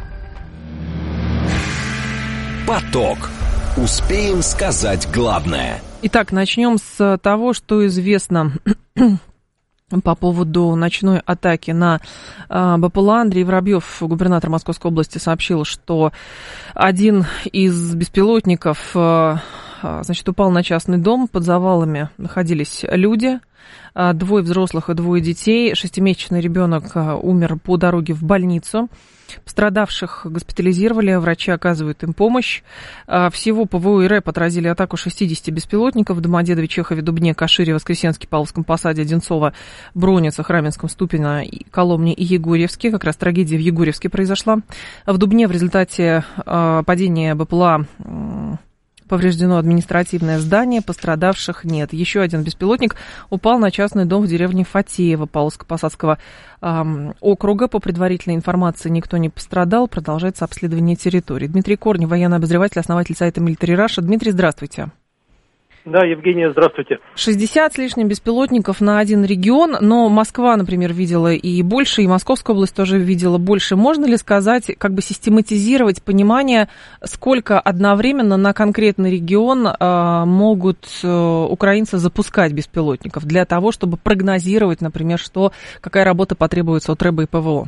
Поток. Успеем сказать главное. Итак, начнем с того, что известно по поводу ночной атаки на э, БПЛА. Андрей Воробьев, губернатор Московской области, сообщил, что один из беспилотников э, значит, упал на частный дом. Под завалами находились люди. Двое взрослых и двое детей. Шестимесячный ребенок умер по дороге в больницу. Пострадавших госпитализировали, врачи оказывают им помощь. Всего ПВО и РЭП отразили атаку шестидесяти беспилотников в Домодедове, Чехове, Дубне, Кашире, Воскресенске, Павловском посаде, Одинцово, Бронице, Храменском, Ступино, Коломне и Егорьевске. Как раз трагедия в Егорьевске произошла. В Дубне в результате падения БПЛА повреждено административное здание, пострадавших нет. Еще один беспилотник упал на частный дом в деревне Фатеево Павловско-Посадского эм, округа. По предварительной информации никто не пострадал. Продолжается обследование территории. Дмитрий Корни, военный обозреватель, основатель сайта Military Russia. Дмитрий, здравствуйте. Да, Евгения, здравствуйте. шестьдесят с лишним беспилотников на один регион, но Москва, например, видела и больше, и Московская область тоже видела больше. Можно ли сказать, как бы систематизировать понимание, сколько одновременно на конкретный регион э, могут э, украинцы запускать беспилотников для того, чтобы прогнозировать, например, что, какая работа потребуется от РЭБа и ПВО?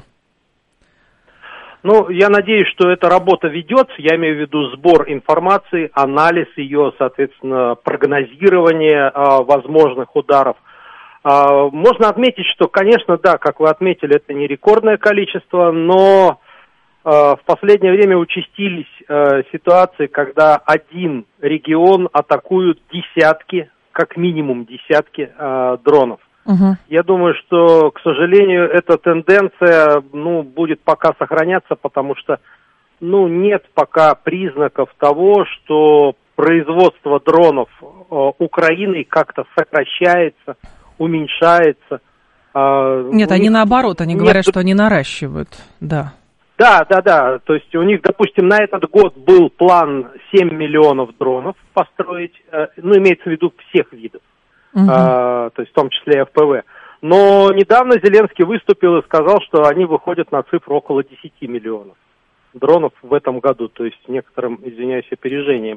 Ну, я надеюсь, что эта работа ведется, я имею в виду сбор информации, анализ ее, соответственно, прогнозирование а, возможных ударов. А, можно отметить, что, конечно, да, как вы отметили, это не рекордное количество, но а, в последнее время участились а, ситуации, когда один регион атакуют десятки, как минимум десятки а, дронов. Uh-huh. Я думаю, что, к сожалению, эта тенденция, ну, будет пока сохраняться, потому что, ну, нет пока признаков того, что производство дронов э, Украиной как-то сокращается, уменьшается. Э, нет, они них... наоборот, они нет... говорят, что они наращивают, да. Да, да, да, то есть у них, допустим, на этот год был план семь миллионов дронов построить, э, ну, имеется в виду всех видов. Uh-huh. А, то есть в том числе и эф пэ вэ. Но недавно Зеленский выступил и сказал, что они выходят на цифру около десяти миллионов дронов в этом году, то есть некоторым, извиняюсь, опережением.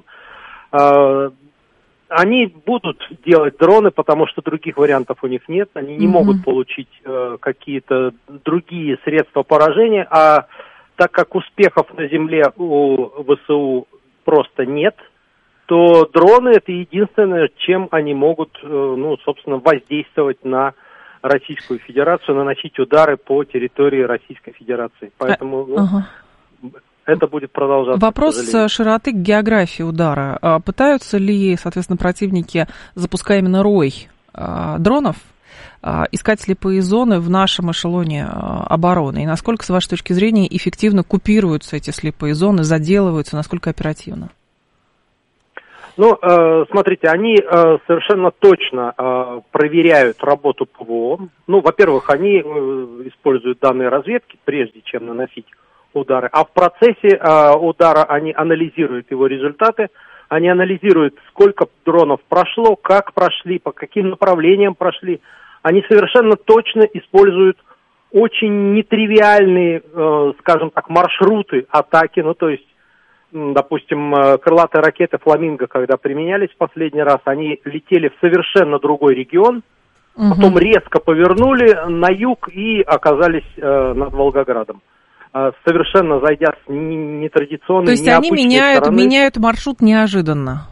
Они будут делать дроны, потому что других вариантов у них нет. Они не mm-hmm. могут получить э, какие-то другие средства поражения, а так как успехов на земле у ВСУ просто нет, то дроны — это единственное, чем они могут, э, ну, собственно, воздействовать на Российскую Федерацию, наносить удары по территории Российской Федерации. Поэтому... Ну, uh-huh. это будет продолжаться. Вопрос широты географии удара. Пытаются ли, соответственно, противники, запуская именно рой дронов, искать слепые зоны в нашем эшелоне обороны? И насколько, с вашей точки зрения, эффективно купируются эти слепые зоны, заделываются, насколько оперативно? Ну, смотрите, они совершенно точно проверяют работу ПВО. Ну, во-первых, они используют данные разведки, прежде чем наносить удары, а в процессе э, удара они анализируют его результаты, они анализируют, сколько дронов прошло, как прошли, по каким направлениям прошли. Они совершенно точно используют очень нетривиальные, э, скажем так, маршруты атаки, ну то есть, допустим, крылатые ракеты «Фламинго», когда применялись в последний раз, они летели в совершенно другой регион, угу. потом резко повернули на юг и оказались э, над Волгоградом. Совершенно зайдя с нетрадиционной, То есть они меняют, меняют маршрут неожиданно?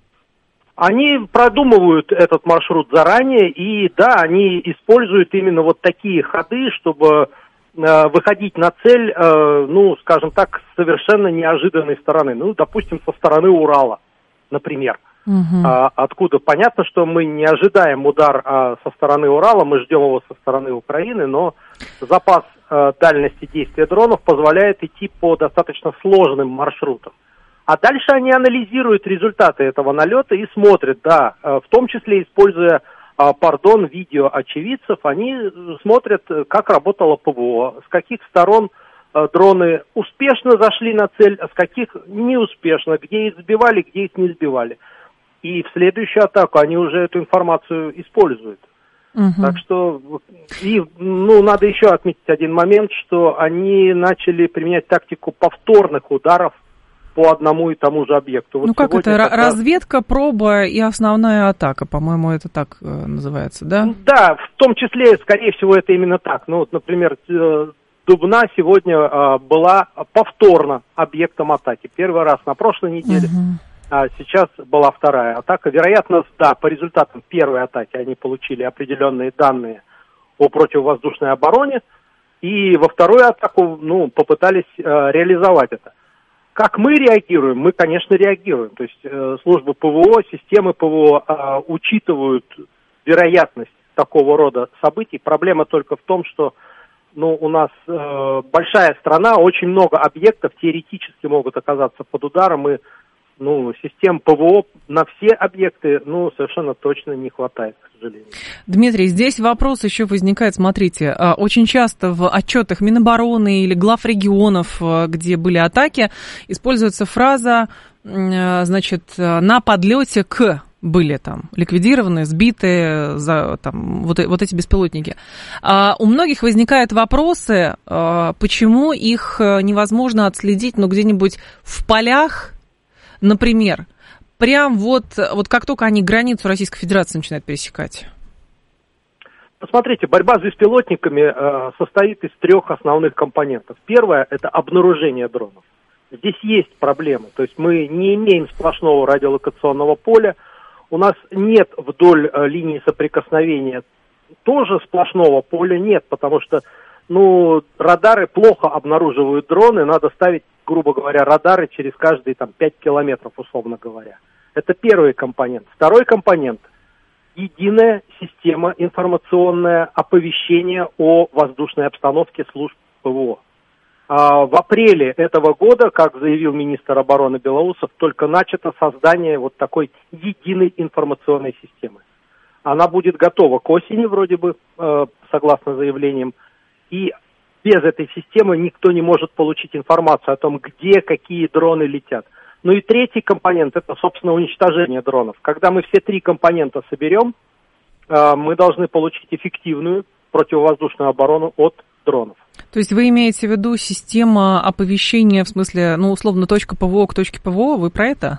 Они продумывают этот маршрут заранее, и да, они используют именно вот такие ходы, чтобы э, выходить на цель, э, ну, скажем так, с совершенно неожиданной стороны. Ну, допустим, со стороны Урала, например. Угу. А, откуда понятно, что мы не ожидаем удар а, со стороны Урала, мы ждем его со стороны Украины, но запас а, дальности действия дронов позволяет идти по достаточно сложным маршрутам. А дальше они анализируют результаты этого налета и смотрят, да, а, в том числе используя, а, пардон, видео очевидцев, они смотрят, как работало ПВО, с каких сторон а, дроны успешно зашли на цель, а с каких неуспешно, где их сбивали, где их не сбивали. И в следующую атаку они уже эту информацию используют. Угу. Так что, и, ну, надо еще отметить один момент, что они начали применять тактику повторных ударов по одному и тому же объекту. Вот ну как это, как раз... разведка, проба и основная атака, по-моему, это так э, называется, да? Да, в том числе, скорее всего, это именно так. Ну, вот, например, Дубна сегодня э, была повторно объектом атаки. Первый раз на прошлой неделе. Угу. А сейчас была вторая атака. Вероятно, да, по результатам первой атаки они получили определенные данные о противовоздушной обороне, и во вторую атаку, ну, попытались э, реализовать это. Как мы реагируем? Мы, конечно, реагируем. То есть э, службы ПВО, системы ПВО э, учитывают вероятность такого рода событий. Проблема только в том, что, ну, у нас э, большая страна, очень много объектов теоретически могут оказаться под ударом, и ну, систем ПВО на все объекты, ну, совершенно точно не хватает, к сожалению. Дмитрий, здесь вопрос еще возникает, смотрите, очень часто в отчетах Минобороны или глав регионов, где были атаки, используется фраза, значит, на подлете к были там ликвидированы, сбиты, за, там, вот, вот эти беспилотники. А у многих возникают вопросы, почему их невозможно отследить, ну, где-нибудь в полях, например, прям вот, вот как только они границу Российской Федерации начинают пересекать? Посмотрите, борьба с беспилотниками э, состоит из трех основных компонентов. Первое – это обнаружение дронов. Здесь есть проблемы. То есть мы не имеем сплошного радиолокационного поля. У нас нет вдоль э, линии соприкосновения тоже сплошного поля нет, потому что ну, радары плохо обнаруживают дроны, надо ставить, грубо говоря, радары через каждые там, пять километров, условно говоря. Это первый компонент. Второй компонент – единая система информационное оповещение о воздушной обстановке служб ПВО. А в апреле этого года, как заявил министр обороны Белоусов, только начато создание вот такой единой информационной системы. Она будет готова к осени, вроде бы, э, согласно заявлениям. И без этой системы никто не может получить информацию о том, где какие дроны летят. Ну и третий компонент – это, собственно, уничтожение дронов. Когда мы все три компонента соберем, мы должны получить эффективную противовоздушную оборону от дронов. То есть вы имеете в виду система оповещения, в смысле, ну, условно, точка ПВО к точке ПВО, вы про это?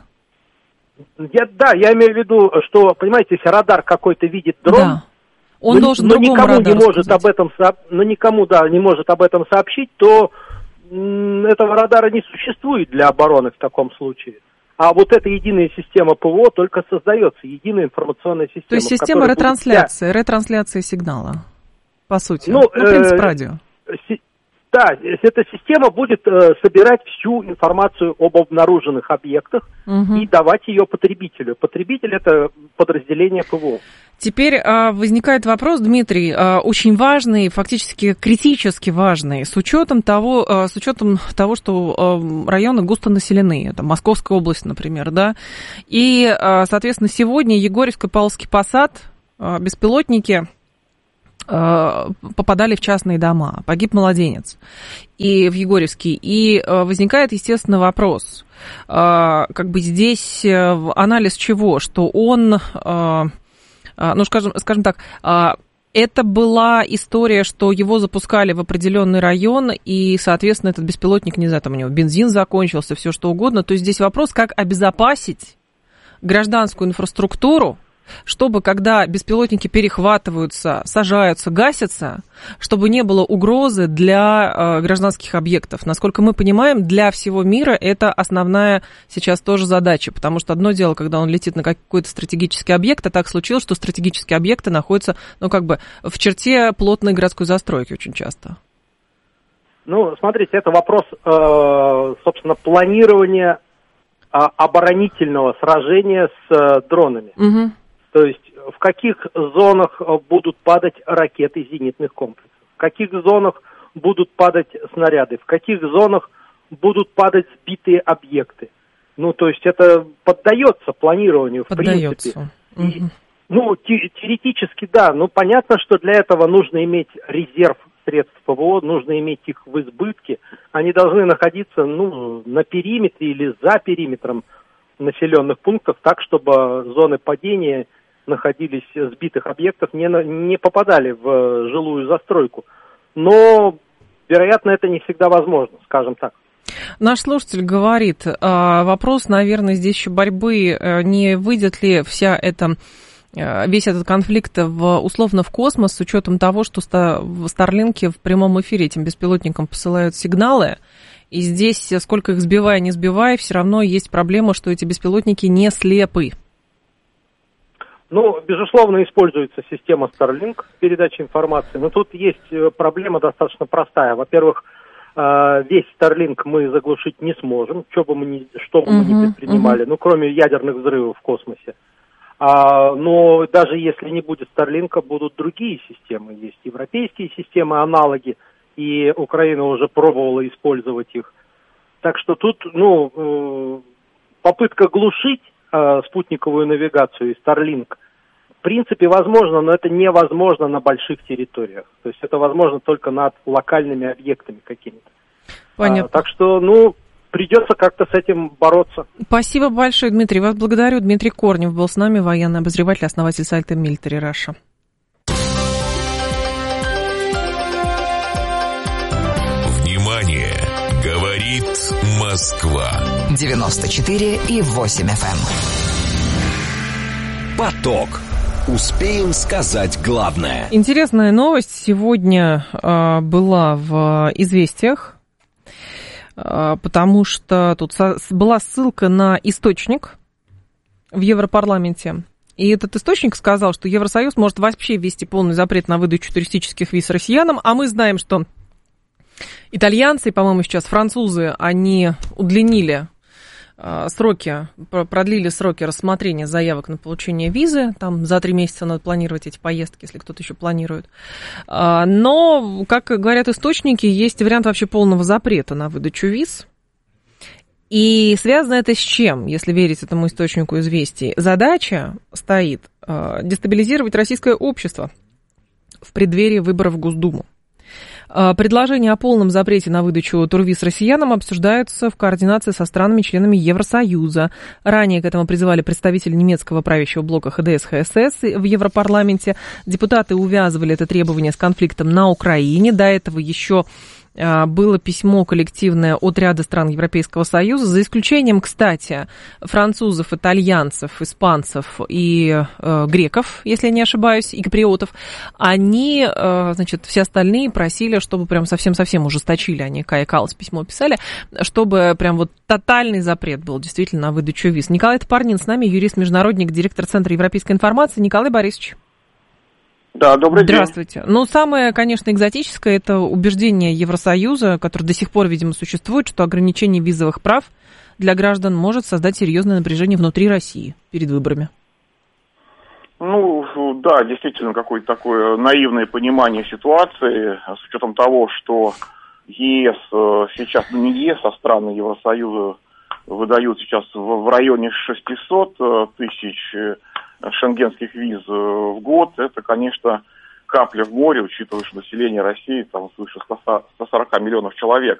Я, да, я имею в виду, что, понимаете, если радар какой-то видит дрон, да. Он но, должен но никому не может сказать. об этом, но никому, да, не может об этом сообщить, то м, этого радара не существует для обороны в таком случае. А вот эта единая система ПВО только создается, единая информационная система. То есть система ретрансляции, будет... ретрансляции сигнала, по сути, ну, ну, в принципе, э, радио. Си- да, эта система будет э, собирать всю информацию об обнаруженных объектах угу. и давать ее потребителю. Потребитель – это подразделение ПВО. Теперь а, возникает вопрос, Дмитрий, а, очень важный, фактически критически важный, с учетом того, а, с учетом того, что а, районы густонаселены, это Московская область, например, да, и, а, соответственно, сегодня Егорьевск и Павловский посад, а, беспилотники а, попадали в частные дома, погиб младенец и в Егорьевске, и а, возникает, естественно, вопрос, а, как бы здесь анализ чего, что он... А, Ну, скажем, скажем так, это была история, что его запускали в определенный район, и, соответственно, этот беспилотник, не знаю, там у него бензин закончился, все что угодно. То есть здесь вопрос, как обезопасить гражданскую инфраструктуру, чтобы, когда беспилотники перехватываются, сажаются, гасятся, чтобы не было угрозы для э, гражданских объектов. Насколько мы понимаем, для всего мира это основная сейчас тоже задача, потому что одно дело, когда он летит на какой-то стратегический объект, а так случилось, что стратегические объекты находятся, ну, как бы в черте плотной городской застройки очень часто. Ну, смотрите, это вопрос, э, собственно, планирования э, оборонительного сражения с э, дронами. Угу. То есть в каких зонах будут падать ракеты зенитных комплексов, в каких зонах будут падать снаряды, в каких зонах будут падать сбитые объекты. Ну, то есть это поддается планированию, в поддается. принципе. И, ну, те, теоретически, да. Ну, понятно, что для этого нужно иметь резерв средств ПВО, нужно иметь их в избытке. Они должны находиться, ну, на периметре или за периметром населенных пунктов, так, чтобы зоны падения находились сбитых объектов, не, не попадали в жилую застройку. Но, вероятно, это не всегда возможно, скажем так. Наш слушатель говорит, вопрос, наверное, здесь еще борьбы, не выйдет ли вся эта, весь этот конфликт в, условно в космос, с учетом того, что в Старлинке в прямом эфире этим беспилотникам посылают сигналы, и здесь, сколько их сбивая, не сбивая, все равно есть проблема, что эти беспилотники не слепы. Ну, безусловно, используется система Starlink передачи информации, но тут есть проблема достаточно простая. Во-первых, весь Starlink мы заглушить не сможем, что бы мы ни, что бы uh-huh, мы ни предпринимали, uh-huh. ну, кроме ядерных взрывов в космосе. А, но даже если не будет Starlink, будут другие системы. Есть европейские системы, аналоги, и Украина уже пробовала использовать их. Так что тут, ну, попытка глушить спутниковую навигацию и Starlink, в принципе, возможно, но это невозможно на больших территориях. То есть это возможно только над локальными объектами какими-то. Понятно. А, так что, ну, придется как-то с этим бороться. Спасибо большое, Дмитрий. Вас благодарю. Дмитрий Корнев был с нами, военный обозреватель, основатель сайта Military Russia. Внимание! Говорит Москва. девяносто четыре и восемь эф эм. Поток. Успеем сказать главное. Интересная новость сегодня э, была в «Известиях», э, потому что тут со- была ссылка на источник в Европарламенте. И этот источник сказал, что Евросоюз может вообще ввести полный запрет на выдачу туристических виз россиянам, а мы знаем, что итальянцы, по-моему, сейчас французы, они удлинили э, сроки, продлили сроки рассмотрения заявок на получение визы. Там за три месяца надо планировать эти поездки, если кто-то еще планирует. Э, но, как говорят источники, есть вариант вообще полного запрета на выдачу виз. И связано это с чем, если верить этому источнику известий? Задача стоит э, дестабилизировать российское общество в преддверии выборов в Госдуму. Предложение о полном запрете на выдачу турвиз россиянам обсуждается в координации со странами-членами Евросоюза. Ранее к этому призывали представители немецкого правящего блока ха дэ эс ха эс эс в Европарламенте. Депутаты увязывали это требование с конфликтом на Украине. До этого еще было письмо коллективное от ряда стран Европейского Союза, за исключением, кстати, французов, итальянцев, испанцев и э, греков, если я не ошибаюсь, и киприотов. Они, э, значит, все остальные просили, чтобы прям совсем-совсем ужесточили, они Кая Каллас письмо писали, чтобы прям вот тотальный запрет был действительно на выдачу виз. Николай Топорнин с нами, юрист-международник, директор Центра европейской информации. Николай Борисович. Да, добрый день. Здравствуйте. Ну, самое, конечно, экзотическое – это убеждение Евросоюза, которое до сих пор, видимо, существует, что ограничение визовых прав для граждан может создать серьезное напряжение внутри России перед выборами. Ну, да, действительно, какое-то такое наивное понимание ситуации, с учетом того, что ЕС сейчас, ну, не ЕС, а страны Евросоюза выдают сейчас в районе шестьсот тысяч шенгенских виз в год. Это, конечно, капля в море, учитывая, что население России там свыше ста сорока миллионов человек.